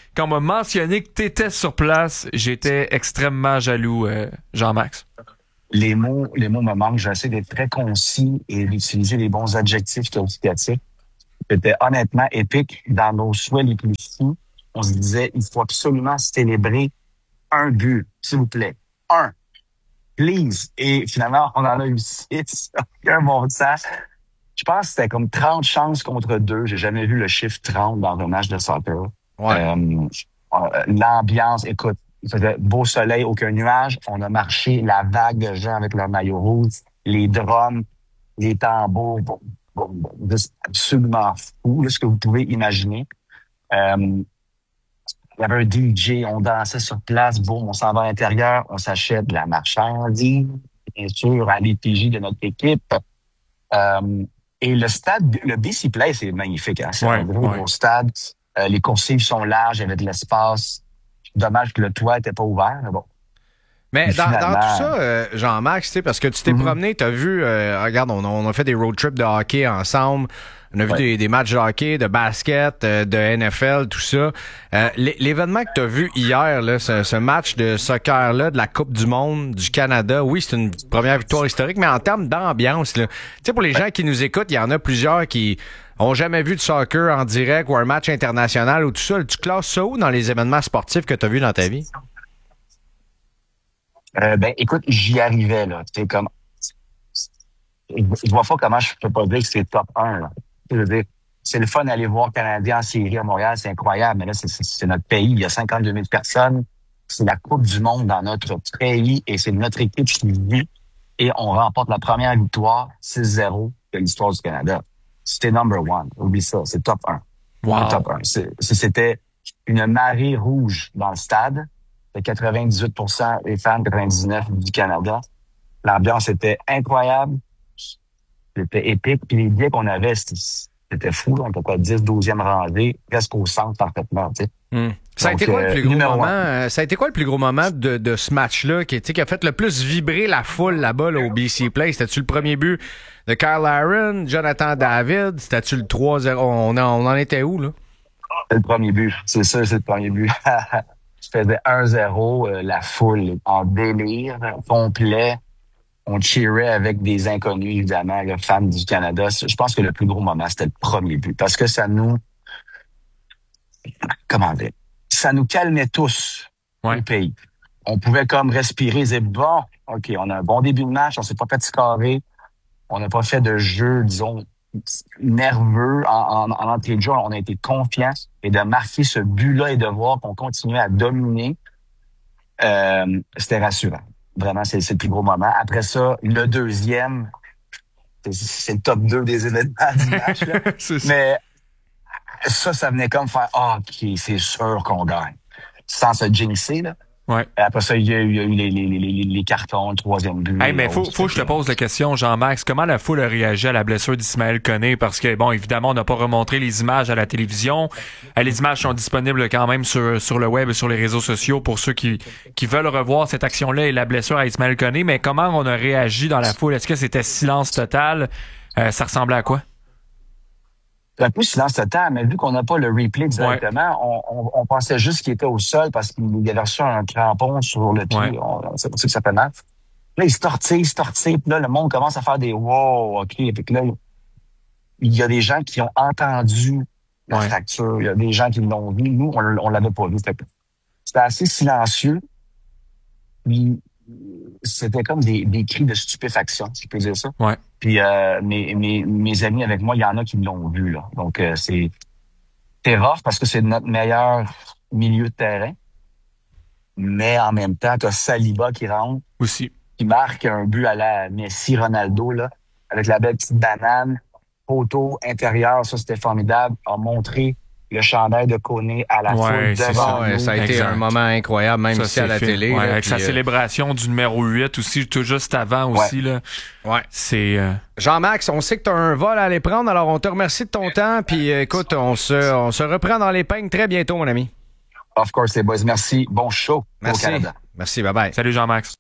quand on m'a mentionné que t'étais sur place, j'étais extrêmement jaloux, Jean-Max. Les mots me manquent. J'essaie d'être très concis et d'utiliser les bons adjectifs qualificatifs. C'était honnêtement épique. Dans nos souhaits les plus fous, on se disait, il faut absolument célébrer un but, s'il vous plaît. Un. Please. Et finalement, on en a eu 6. Aucun bon sens. Je pense que c'était comme 30 chances contre 2. J'ai jamais vu le chiffre 30 dans un match de soccer. Ouais. L'ambiance, écoute, il faisait beau soleil, aucun nuage. On a marché la vague de gens avec leur maillot rouge, les drums, les tambours. C'est absolument fou, là, ce que vous pouvez imaginer. Il y avait un DJ, on dansait sur place, boum, on s'en va à l'intérieur, on s'achète de la marchandise, bien sûr, à l'EPJ de notre équipe. Et le stade, le BC Place, c'est magnifique. Hein? C'est un gros stade. Les coursives sont larges, il y avait de l'espace. Dommage que le toit n'était pas ouvert, mais bon. Mais dans tout ça, Jean-Max, tu sais, parce que tu t'es promené, tu as vu, regarde, on a fait des road trips de hockey ensemble. On a vu des matchs de hockey, de basket, de NFL, tout ça. L'événement que tu as vu hier, là, ce match de soccer-là, de la Coupe du monde du Canada, oui, c'est une première victoire historique, mais en termes d'ambiance, là, tu sais, pour les gens qui nous écoutent, il y en a plusieurs qui ont jamais vu de soccer en direct ou un match international ou tout ça. Tu classes ça où dans les événements sportifs que tu as vus dans ta vie? Écoute, j'y arrivais, là. Tu sais, comme, je vois pas comment je peux pas dire que c'est top 1, là. Je veux dire, c'est le fun d'aller voir Canadien en série à Montréal, c'est incroyable. Mais là, c'est notre pays. Il y a 52 000 personnes. C'est la Coupe du monde dans notre pays et c'est notre équipe qui vit. Et on remporte la première victoire 6-0 de l'histoire du Canada. C'était number one. Oublie ça. C'est top 1. Wow. Top 1. C'était une marée rouge dans le stade. De 98% des fans, 99% du Canada. L'ambiance était incroyable. C'était épique. Puis les billets qu'on avait, c'était fou. Là. On était pas 10, 12e rangée, presque au centre parfaitement. Tu sais. Ça a été quoi le plus gros moment? Ça a été quoi le plus gros moment de ce match-là qui a fait le plus vibrer la foule là-bas là, au BC Place? C'était-tu le premier but de Kyle Aaron, Jonathan David? C'était-tu le 3-0? On en était où, là? C'est le premier but. C'est ça, c'est le premier but. Je faisais 1-0, la foule en délire complet. On cheerait avec des inconnus, évidemment, les fans du Canada. Je pense que le plus gros moment, c'était le premier but. Parce que ça nous... Comment dire? Ça nous calmait tous au pays. On pouvait comme respirer et dire, bon, OK, on a un bon début de match, on s'est pas fait scorer. On n'a pas fait de jeu, disons, nerveux en entrée de jeu. On a été confiants. Et de marquer ce but-là et de voir qu'on continuait à dominer, c'était rassurant. Vraiment, c'est le plus gros moment. Après ça, le deuxième, c'est le top 2 des événements du match. Là. Mais ça venait comme faire « OK, c'est sûr qu'on gagne ». Sans se jinxer, là. Ouais. Après ça, il y a eu les cartons, le troisième but. Hey, mais faut que je te pose la question, Jean-Max. Comment la foule a réagi à la blessure d'Ismaël Koné? Parce que, bon, évidemment, on n'a pas remontré les images à la télévision. Les images sont disponibles quand même sur le web et sur les réseaux sociaux pour ceux qui veulent revoir cette action-là et la blessure à Ismaël Koné. Mais comment on a réagi dans la foule? Est-ce que c'était silence total? Ça ressemblait à quoi? Un peu silence total, mais vu qu'on n'a pas le replay directement, on pensait juste qu'il était au sol parce qu'il avait reçu un crampon sur le pied. C'est pour ça que ça fait mal. Là, il se tortille. Puis là, le monde commence à faire des « wow, OK ». Puis là, il y a des gens qui ont entendu la fracture. Il y a des gens qui l'ont vu. Nous, on l'avait pas vu. C'était assez silencieux. Puis c'était comme des cris de stupéfaction, si je peux dire ça. Ouais. Puis mes amis avec moi, il y en a qui l'ont vu, là. Donc, c'est rough parce que c'est notre meilleur milieu de terrain. Mais en même temps, t'as Saliba qui rentre. Aussi. Qui marque un but à la Messi Ronaldo, là, avec la belle petite banane. Poteau intérieur, ça, c'était formidable. A montré le chandail de Koné à la foule devant nous. Ça a été un moment incroyable, même ici à la télé. Ouais, là, avec sa célébration du numéro 8 aussi, tout juste avant aussi. Là. Ouais. C'est... Jean-Max, on sait que tu as un vol à aller prendre, alors on te remercie de ton temps. Puis écoute, on se reprend dans les peignes très bientôt, mon ami. Of course, les boys. Merci. Bon show au Canada. Merci, bye-bye. Salut, Jean-Max.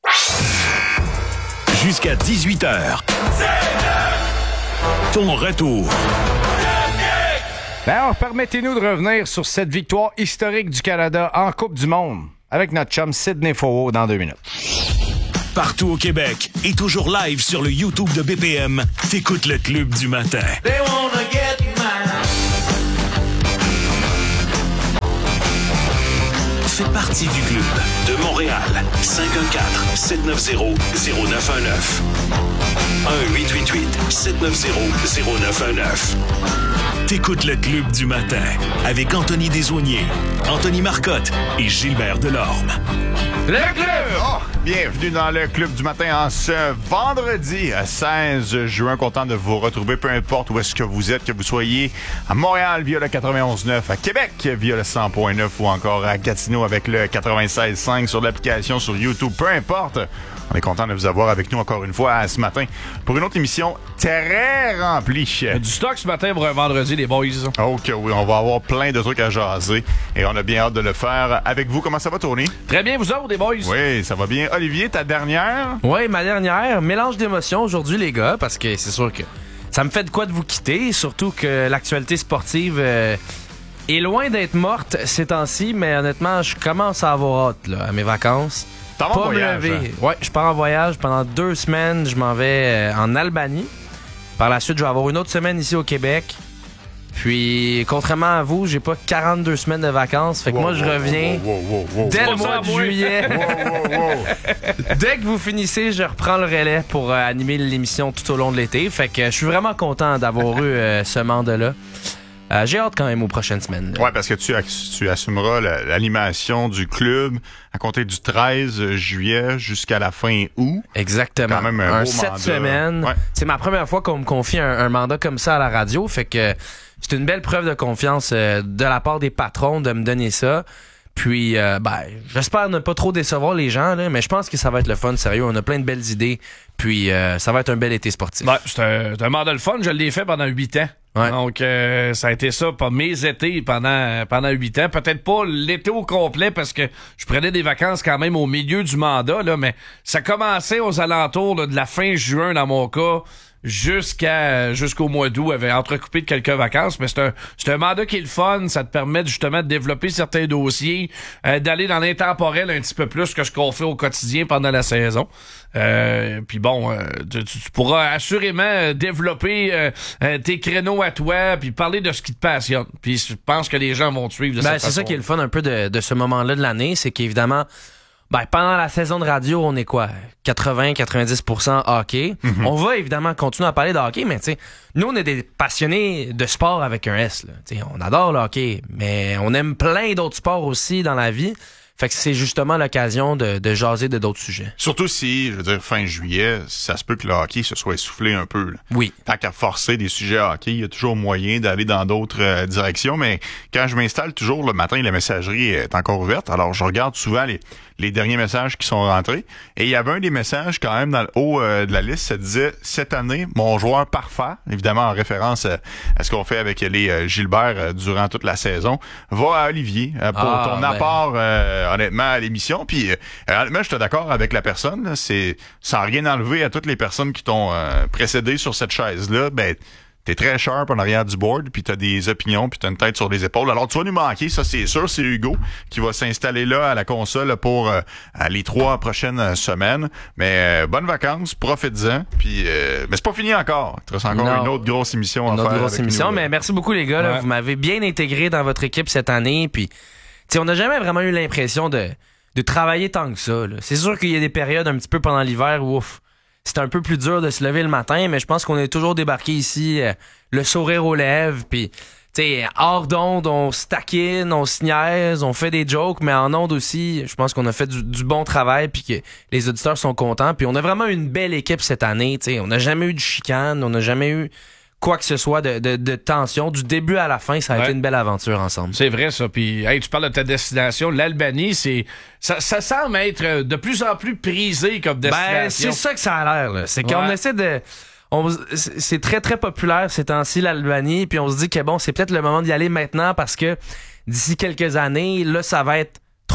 Jusqu'à 18h. Ton retour. Alors, permettez-nous de revenir sur cette victoire historique du Canada en Coupe du Monde avec notre chum Sidney Fauveau dans 2 minutes. Partout au Québec et toujours live sur le YouTube de BPM, t'écoutes le Club du matin. Fais partie du club de Montréal. 514-790-0919. 1-888-790-0919. T'écoutes le Club du matin avec Anthony Desaulniers, Anthony Marcotte et Gilbert Delorme. Le club! Oh, bienvenue dans le Club du matin en ce vendredi 16 juin. Content de vous retrouver, peu importe où est-ce que vous êtes, que vous soyez à Montréal via le 91.9, à Québec via le 100.9 ou encore à Gatineau avec le 96.5 sur l'application sur YouTube, peu importe. On est content de vous avoir avec nous encore une fois ce matin pour une autre émission très remplie. Il y a du stock ce matin pour un vendredi, les boys. Ok, oui, on va avoir plein de trucs à jaser et on a bien hâte de le faire avec vous. Comment ça va, Tony? Très bien, vous autres, les boys? Oui, ça va bien. Olivier, ta dernière? Oui, ma dernière. Mélange d'émotions aujourd'hui, les gars, parce que c'est sûr que ça me fait de quoi de vous quitter, surtout que l'actualité sportive est loin d'être morte ces temps-ci, mais honnêtement, je commence à avoir hâte là, à mes vacances. T'en vas en voyage? Ouais, je pars en voyage pendant 2 semaines. Je m'en vais en Albanie. Par la suite, je vais avoir une autre semaine ici au Québec. Puis, contrairement à vous, j'ai pas 42 semaines de vacances. Fait que moi, je reviens dès le mois de juillet. Dès que vous finissez, je reprends le relais pour animer l'émission tout au long de l'été. Fait que je suis vraiment content d'avoir eu ce mandat-là. J'ai hâte quand même aux prochaines semaines. Ouais, parce que tu assumeras l'animation du club à compter du 13 juillet jusqu'à la fin août. Exactement. Quand même un beau 7 mandat. semaines. Ouais. C'est ma première fois qu'on me confie un mandat comme ça à la radio. Fait que c'est une belle preuve de confiance de la part des patrons de me donner ça. Puis, j'espère ne pas trop décevoir les gens, là, mais je pense que ça va être le fun, sérieux. On a plein de belles idées. Puis, ça va être un bel été sportif. Ouais, c'est un mandat le fun. Je l'ai fait pendant 8 ans. Ouais. Donc, ça a été ça pour mes étés pendant 8 ans. Peut-être pas l'été au complet parce que je prenais des vacances quand même au milieu du mandat, là, mais ça commençait aux alentours là, de la fin juin dans mon cas jusqu'au mois d'août, avait entrecoupé de quelques vacances, mais c'est un mandat qui est le fun, ça te permet justement de développer certains dossiers, d'aller dans l'intemporel un petit peu plus que ce qu'on fait au quotidien pendant la saison. Puis bon, tu pourras assurément développer tes créneaux à toi, puis parler de ce qui te passionne. Puis je pense que les gens vont te suivre de cette façon. C'est ça qui est le fun un peu de ce moment-là de l'année, c'est qu'évidemment, pendant la saison de radio, on est quoi? 80-90% hockey. Mm-hmm. On va évidemment continuer à parler de hockey, mais tu sais, nous, on est des passionnés de sport avec un S. Là. On adore le hockey, mais on aime plein d'autres sports aussi dans la vie. Fait que c'est justement l'occasion de jaser de d'autres sujets. Surtout si, je veux dire, fin juillet, ça se peut que le hockey se soit essoufflé un peu. Là. Oui. Tant qu'à forcer des sujets hockey, il y a toujours moyen d'aller dans d'autres directions, mais quand je m'installe toujours le matin, la messagerie est encore ouverte. Alors, je regarde souvent les derniers messages qui sont rentrés. Et il y avait un des messages quand même dans le haut de la liste, ça disait « Cette année, mon joueur parfait », évidemment en référence à ce qu'on fait avec les Gilbert durant toute la saison, va à Olivier pour ton apport honnêtement à l'émission. Puis honnêtement, je suis d'accord avec la personne. Là, c'est sans rien enlever à toutes les personnes qui t'ont précédé sur cette chaise-là. T'es très sharp en arrière du board, puis t'as des opinions, puis t'as une tête sur les épaules. Alors, tu vas nous manquer, ça c'est sûr. C'est Hugo qui va s'installer là à la console pour les 3 prochaines semaines. Mais bonnes vacances, profites-en. Puis, mais c'est pas fini encore. Il te reste encore une autre grosse émission à faire. Une autre grosse émission, mais merci beaucoup les gars. Là, vous m'avez bien intégré dans votre équipe cette année. Puis, on n'a jamais vraiment eu l'impression de travailler tant que ça. Là. C'est sûr qu'il y a des périodes un petit peu pendant l'hiver où c'est un peu plus dur de se lever le matin, mais je pense qu'on est toujours débarqué ici, le sourire aux lèvres, puis hors d'onde, on se taquine, on se niaise, on fait des jokes, mais en onde aussi, je pense qu'on a fait du bon travail, puis que les auditeurs sont contents, puis on a vraiment une belle équipe cette année. On n'a jamais eu de chicane, on n'a jamais eu quoi que ce soit de tension. Du début à la fin, ça a été une belle aventure ensemble. C'est vrai, ça. Puis, tu parles de ta destination. L'Albanie, ça semble être de plus en plus prisé comme destination. C'est ça que ça a l'air, là. C'est qu'on essaie c'est très, très populaire ces temps-ci, l'Albanie. Puis on se dit que bon, c'est peut-être le moment d'y aller maintenant parce que d'ici quelques années, là, ça va être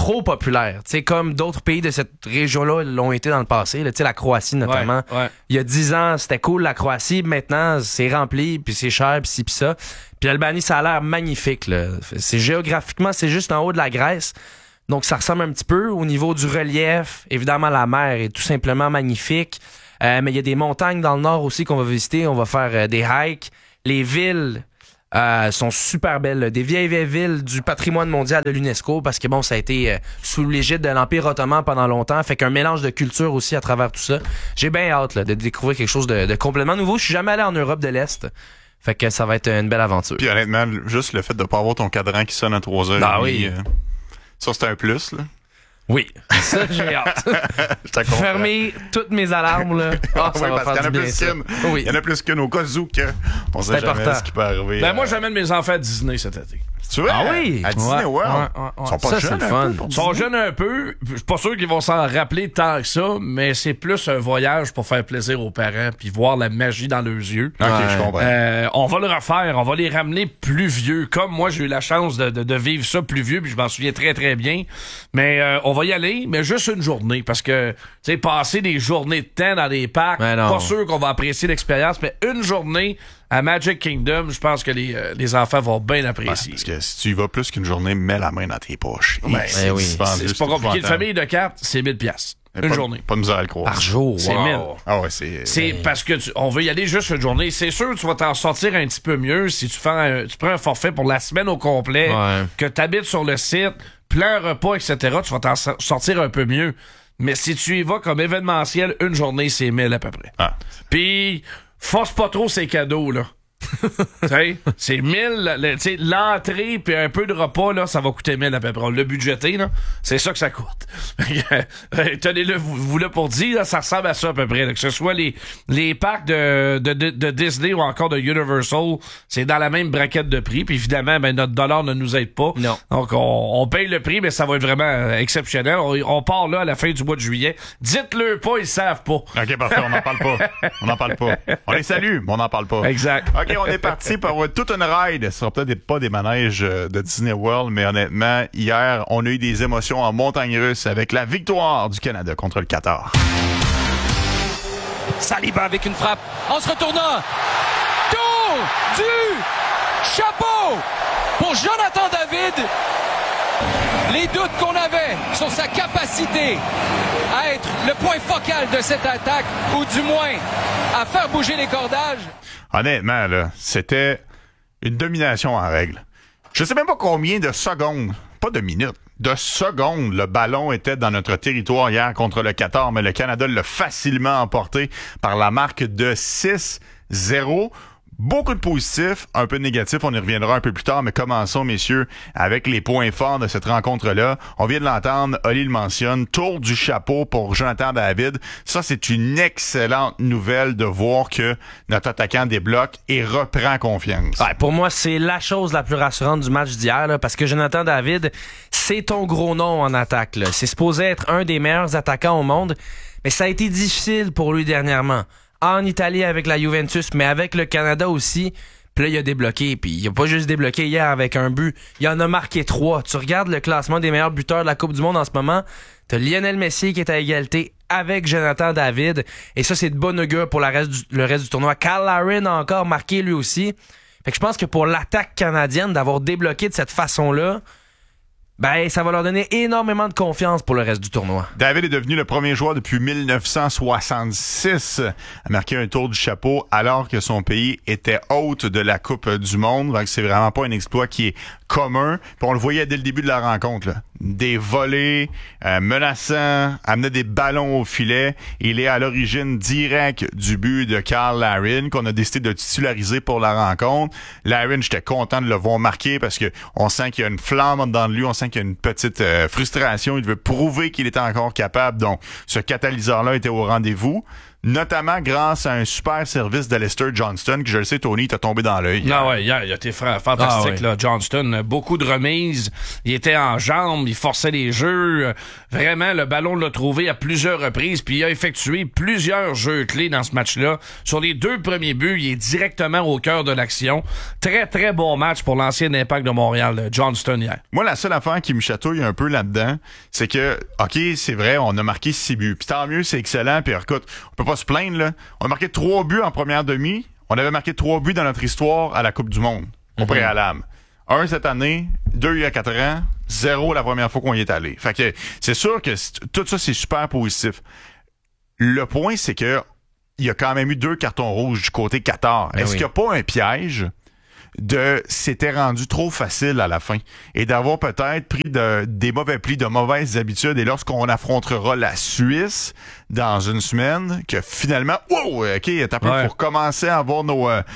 trop populaire. Tu sais, comme d'autres pays de cette région-là l'ont été dans le passé. Tu sais, la Croatie notamment. Ouais. Il y a 10 ans, c'était cool la Croatie. Maintenant, c'est rempli, puis c'est cher, puis ci, puis ça. Puis l'Albanie, ça a l'air magnifique. Là. C'est géographiquement, c'est juste en haut de la Grèce. Donc, ça ressemble un petit peu au niveau du relief. Évidemment, la mer est tout simplement magnifique. Mais il y a des montagnes dans le nord aussi qu'on va visiter. On va faire des hikes. Les villes sont super belles. Là. Des vieilles villes du patrimoine mondial de l'UNESCO parce que bon, ça a été sous l'égide de l'Empire ottoman pendant longtemps. Fait qu'un mélange de culture aussi à travers tout ça. J'ai bien hâte là, de découvrir quelque chose de complètement nouveau. Je suis jamais allé en Europe de l'Est. Fait que ça va être une belle aventure. Puis honnêtement, juste le fait de pas avoir ton cadran qui sonne à 3h30. Ah oui. Ça, c'est un plus, là. Oui, ça j'ai hâte. Fermer toutes mes alarmes là. Ah, ça va faire du bien ça. Oui. Il y en a plus qu'une au cas où on sait jamais ce qui peut arriver. Ben moi j'amène mes enfants à Disney cet été. Tu vois? Ah oui? À Disney World. Ils sont pas jeunes un peu. Ils sont jeunes un peu. Je suis pas sûr qu'ils vont s'en rappeler tant que ça, mais c'est plus un voyage pour faire plaisir aux parents puis voir la magie dans leurs yeux. OK, je comprends. On va le refaire. On va les ramener plus vieux. Comme moi, j'ai eu la chance de vivre ça plus vieux puis je m'en souviens très, très bien. Mais on va y aller, mais juste une journée parce que, tu sais, passer des journées de temps dans des parcs, pas sûr qu'on va apprécier l'expérience, mais une journée à Magic Kingdom, je pense que les enfants vont bien apprécier. Parce que si tu y vas plus qu'une journée, mets la main dans tes poches. C'est pas compliqué. Une famille de 4, c'est 1000$. Une journée. Pas de misère à le croire. Par jour. C'est 1000. Ah ouais, c'est parce que on veut y aller juste une journée. C'est sûr que tu vas t'en sortir un petit peu mieux si tu prends un forfait pour la semaine au complet, que tu habites sur le site, plein repas, etc. Tu vas t'en sortir un peu mieux. Mais si tu y vas comme événementiel, une journée, c'est 1000 à peu près. Puis force pas trop ces cadeaux, là. C'est 1000, l'entrée puis un peu de repas, là, ça va coûter 1000 à peu près. On l'a budgété, là. C'est ça que ça coûte. Tenez-le, vous là pour dire, là, ça ressemble à ça à peu près. Là. Que ce soit les parcs de Disney ou encore de Universal, c'est dans la même braquette de prix. Puis évidemment, ben, notre dollar ne nous aide pas. Non. Donc, on paye le prix, mais ça va être vraiment exceptionnel. On part là à la fin du mois de juillet. Dites-le pas, ils savent pas. OK, parfait, on n'en parle pas. On n'en parle pas. On les salue, mais on n'en parle pas. Exact. OK, on est parti pour toute une ride. Ce sera peut-être pas des manèges de Disney World, mais honnêtement, hier, on a eu des émotions en montagne russe avec la victoire du Canada contre le Qatar. Saliba avec une frappe en se retournant. Tour du chapeau pour Jonathan David. Les doutes qu'on avait sur sa capacité à être le point focal de cette attaque, ou du moins à faire bouger les cordages. Honnêtement, là, c'était une domination en règle. Je sais même pas combien de secondes, pas de minutes, de secondes, le ballon était dans notre territoire hier contre le Qatar, mais le Canada l'a facilement emporté par la marque de 6-0. Beaucoup de positifs, un peu de négatifs, on y reviendra un peu plus tard, mais commençons, messieurs, avec les points forts de cette rencontre-là. On vient de l'entendre, Oli le mentionne, tour du chapeau pour Jonathan David. Ça, c'est une excellente nouvelle de voir que notre attaquant débloque et reprend confiance. Ouais, pour moi, c'est la chose la plus rassurante du match d'hier, là, parce que Jonathan David, c'est ton gros nom en attaque. Là. C'est supposé être un des meilleurs attaquants au monde, mais ça a été difficile pour lui dernièrement. En Italie avec la Juventus, mais avec le Canada aussi. Puis là, il a débloqué. Puis il a pas juste débloqué hier avec un but. Il en a marqué 3. Tu regardes le classement des meilleurs buteurs de la Coupe du Monde en ce moment. T'as Lionel Messi qui est à égalité avec Jonathan David. Et ça, c'est de bon augure pour le reste du tournoi. Kyle Larin a encore marqué lui aussi. Fait que je pense que pour l'attaque canadienne, d'avoir débloqué de cette façon-là, ben, ça va leur donner énormément de confiance pour le reste du tournoi. David est devenu le premier joueur depuis 1966 à marquer un tour du chapeau alors que son pays était hôte de la Coupe du Monde. Donc, c'est vraiment pas un exploit qui est commun. Puis on le voyait dès le début de la rencontre, là. Des volets menaçants, amener des ballons au filet. Il est à l'origine directe du but de Kyle Larin qu'on a décidé de titulariser pour la rencontre. Larin, j'étais content de le voir marquer parce que on sent qu'il y a une flamme dans lui, on sent qu'il y a une petite frustration. Il veut prouver qu'il est encore capable. Donc, ce catalyseur-là était au rendez-vous. notamment grâce à un super service d'Alistair Johnston, que je le sais, Tony, t'a tombé dans l'œil. Non, ouais, hier, il a été fantastique, là. Johnston, beaucoup de remises, il était en jambes, il forçait les jeux, vraiment, le ballon l'a trouvé à plusieurs reprises, puis il a effectué plusieurs jeux clés dans ce match-là. Sur les 2 premiers buts, il est directement au cœur de l'action. Très, très bon match pour l'ancien Impact de Montréal, Johnston, hier. Moi, la seule affaire qui me chatouille un peu là-dedans, c'est que, OK, c'est vrai, on a marqué 6 buts. Puis tant mieux, c'est excellent. Puis écoute, on peut pas se plaindre, là. On a marqué 3 buts en première demi. On avait marqué 3 buts dans notre histoire à la Coupe du Monde, au préalable. 1 cette année, 2 il y a 4 ans, 0 la première fois qu'on y est allé. Fait que c'est sûr que tout ça, c'est super positif. Le point, c'est que il y a quand même eu 2 cartons rouges du côté Qatar. Est-ce qu'il n'y a pas un piège c'était rendu trop facile à la fin et d'avoir peut-être pris des mauvais plis, de mauvaises habitudes, et lorsqu'on affrontera la Suisse dans une semaine, que finalement, wow, OK, t'as peu pour commencer à avoir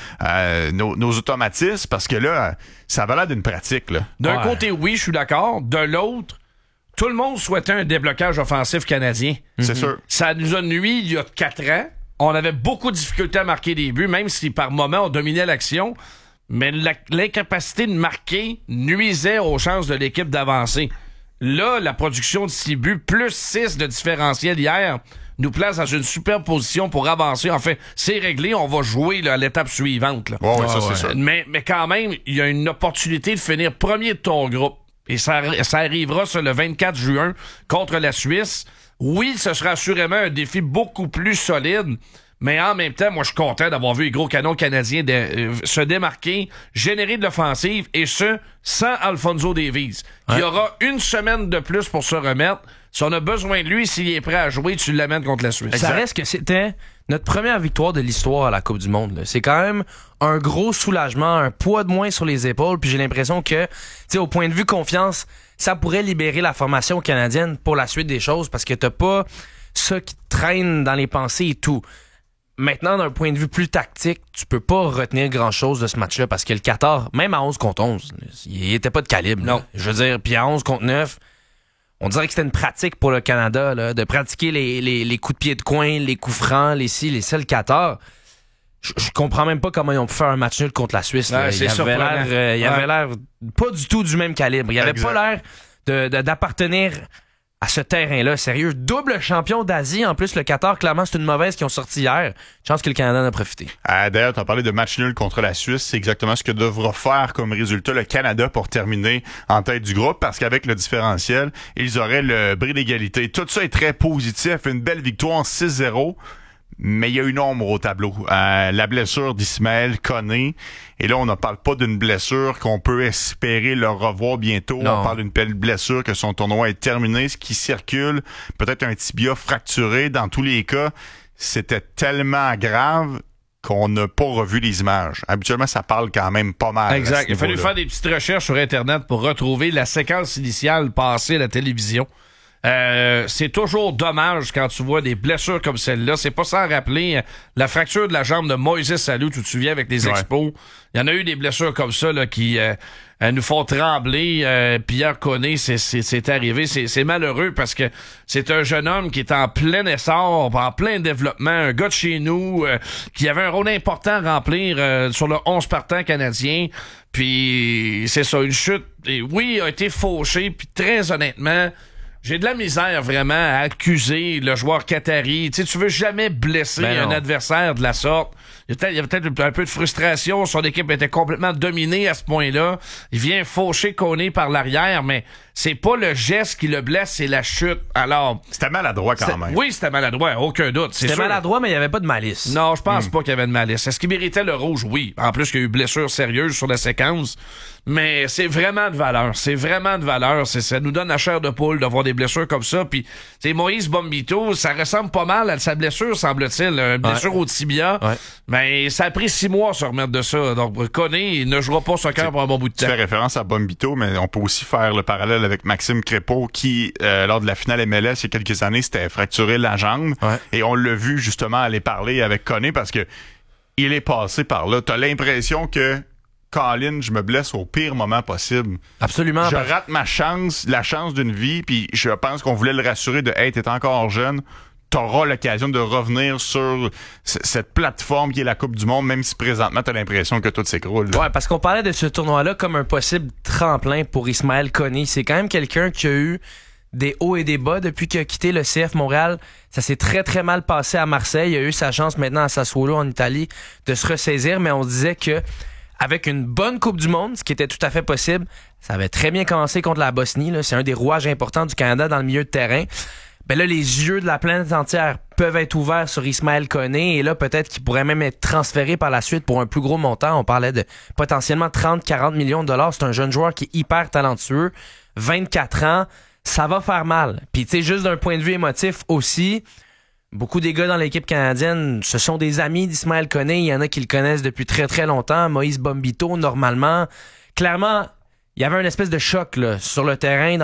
nos automatismes, parce que là, ça va l'air d'une pratique, là. D'un côté, oui, je suis d'accord. De l'autre, tout le monde souhaitait un déblocage offensif canadien. C'est sûr. Ça nous a nuit il y a 4 ans. On avait beaucoup de difficultés à marquer des buts, même si par moments on dominait l'action. Mais l'incapacité de marquer nuisait aux chances de l'équipe d'avancer. Là, la production de 6 buts, plus 6 de différentiel hier, nous place dans une super position pour avancer. En fait, c'est réglé, on va jouer là, à l'étape suivante. Là. C'est ça. Mais quand même, il y a une opportunité de finir premier de ton groupe. Et ça arrivera sur le 24 juin contre la Suisse. Oui, ce sera assurément un défi beaucoup plus solide. Mais en même temps, moi, je suis content d'avoir vu les gros canons canadiens se démarquer, générer de l'offensive, et ce, sans Alphonso Davies. Il y aura 1 semaine de plus pour se remettre. Si on a besoin de lui, s'il est prêt à jouer, tu l'amènes contre la Suisse. Ça reste que c'était notre première victoire de l'histoire à la Coupe du Monde. Là. C'est quand même un gros soulagement, un poids de moins sur les épaules, puis j'ai l'impression que, tu sais, au point de vue confiance, ça pourrait libérer la formation canadienne pour la suite des choses, parce que t'as pas ça qui te traîne dans les pensées et tout. Maintenant, d'un point de vue plus tactique, tu peux pas retenir grand-chose de ce match-là, parce que le Qatar, même à 11 contre 11, il était pas de calibre. Non. Là. Je veux dire, puis à 11 contre 9, on dirait que c'était une pratique pour le Canada, là, de pratiquer les coups de pied de coin, les coups francs, les ci, les ça. Le Qatar, je comprends même pas comment ils ont pu faire un match nul contre la Suisse. Là. C'est il avait l'air pas du tout du même calibre. Il avait pas l'air d'appartenir à ce terrain-là, sérieux. Double champion d'Asie. En plus, le Qatar, clairement, c'est une mauvaise qu'ils ont sorti hier. Chance que le Canada en a profité. D'ailleurs, tu as parlé de match nul contre la Suisse. C'est exactement ce que devra faire comme résultat le Canada pour terminer en tête du groupe, parce qu'avec le différentiel, ils auraient le bris d'égalité. Tout ça est très positif. Une belle victoire 6-0. Mais il y a une ombre au tableau. La blessure d'Ismaël Koné. Et là, on ne parle pas d'une blessure qu'on peut espérer le revoir bientôt. Non. On parle d'une belle blessure que son tournoi est terminé, ce qui circule. Peut-être un tibia fracturé. Dans tous les cas, c'était tellement grave qu'on n'a pas revu les images. Habituellement, ça parle quand même pas mal. Exact. Il a fallu faire des petites recherches sur Internet pour retrouver la séquence initiale passée à la télévision. C'est toujours dommage quand tu vois des blessures comme celle-là. C'est pas sans rappeler la fracture de la jambe de Moïse Salou, tu te souviens, avec les Expos. Il y en a eu des blessures comme ça là, qui nous font trembler. Pierre Koné, c'est arrivé. C'est malheureux parce que c'est un jeune homme qui est en plein essor, en plein développement, un gars de chez nous qui avait un rôle important à remplir sur le 11 partant canadien. Puis c'est ça, une chute. Et oui, il a été fauché, puis très honnêtement, j'ai de la misère vraiment à accuser le joueur qatari. Tu sais, tu veux jamais blesser un adversaire de la sorte. Il y a peut-être un peu de frustration. Son équipe était complètement dominée à ce point-là. Il vient faucher Koné par l'arrière, mais c'est pas le geste qui le blesse, c'est la chute. Alors, c'était maladroit quand même. Oui, c'était maladroit, aucun doute. C'était maladroit, mais il n'y avait pas de malice. Non, je pense pas qu'il y avait de malice. Est-ce qu'il méritait le rouge? Oui. En plus, il y a eu blessure sérieuse sur la séquence. Mais c'est vraiment de valeur. C'est vraiment de valeur. Ça nous donne la chair de poule d'avoir des blessures comme ça. Puis, c'est Moïse Bombito, ça ressemble pas mal à sa blessure, semble-t-il. Une blessure au tibia. Ouais. Mais ça a pris 6 mois à se remettre de ça. Donc, Koné, il ne jouera pas soccer pour un bon bout de temps. Tu fais référence à Bombito, mais on peut aussi faire le parallèle avec Maxime Crépeau qui, lors de la finale MLS il y a quelques années, s'était fracturé la jambe. Ouais. Et on l'a vu justement aller parler avec Koné parce que il est passé par là. T'as l'impression que Colin, je me blesse au pire moment possible. Absolument. Je rate ma chance, la chance d'une vie, puis je pense qu'on voulait le rassurer de « Hey, t'es encore jeune, t'auras l'occasion de revenir sur cette plateforme qui est la Coupe du Monde, même si présentement t'as l'impression que tout s'écroule. Ouais, parce qu'on parlait de ce tournoi-là comme un possible tremplin pour Ismaël Koné. C'est quand même quelqu'un qui a eu des hauts et des bas depuis qu'il a quitté le CF Montréal. Ça s'est très très mal passé à Marseille. Il a eu sa chance maintenant à Sassuolo en Italie de se ressaisir, mais on disait que avec une bonne Coupe du Monde, ce qui était tout à fait possible, ça avait très bien commencé contre la Bosnie. Là. C'est un des rouages importants du Canada dans le milieu de terrain. Ben là, les yeux de la planète entière peuvent être ouverts sur Ismaël Koné et là, peut-être qu'il pourrait même être transféré par la suite pour un plus gros montant. On parlait de potentiellement 30-40 millions de dollars. C'est un jeune joueur qui est hyper talentueux, 24 ans, ça va faire mal. Puis tu sais, juste d'un point de vue émotif aussi, beaucoup des gars dans l'équipe canadienne, ce sont des amis d'Ismaël Koné. Il y en a qui le connaissent depuis très très longtemps. Moïse Bombito, normalement. Clairement, il y avait une espèce de choc là, sur le terrain.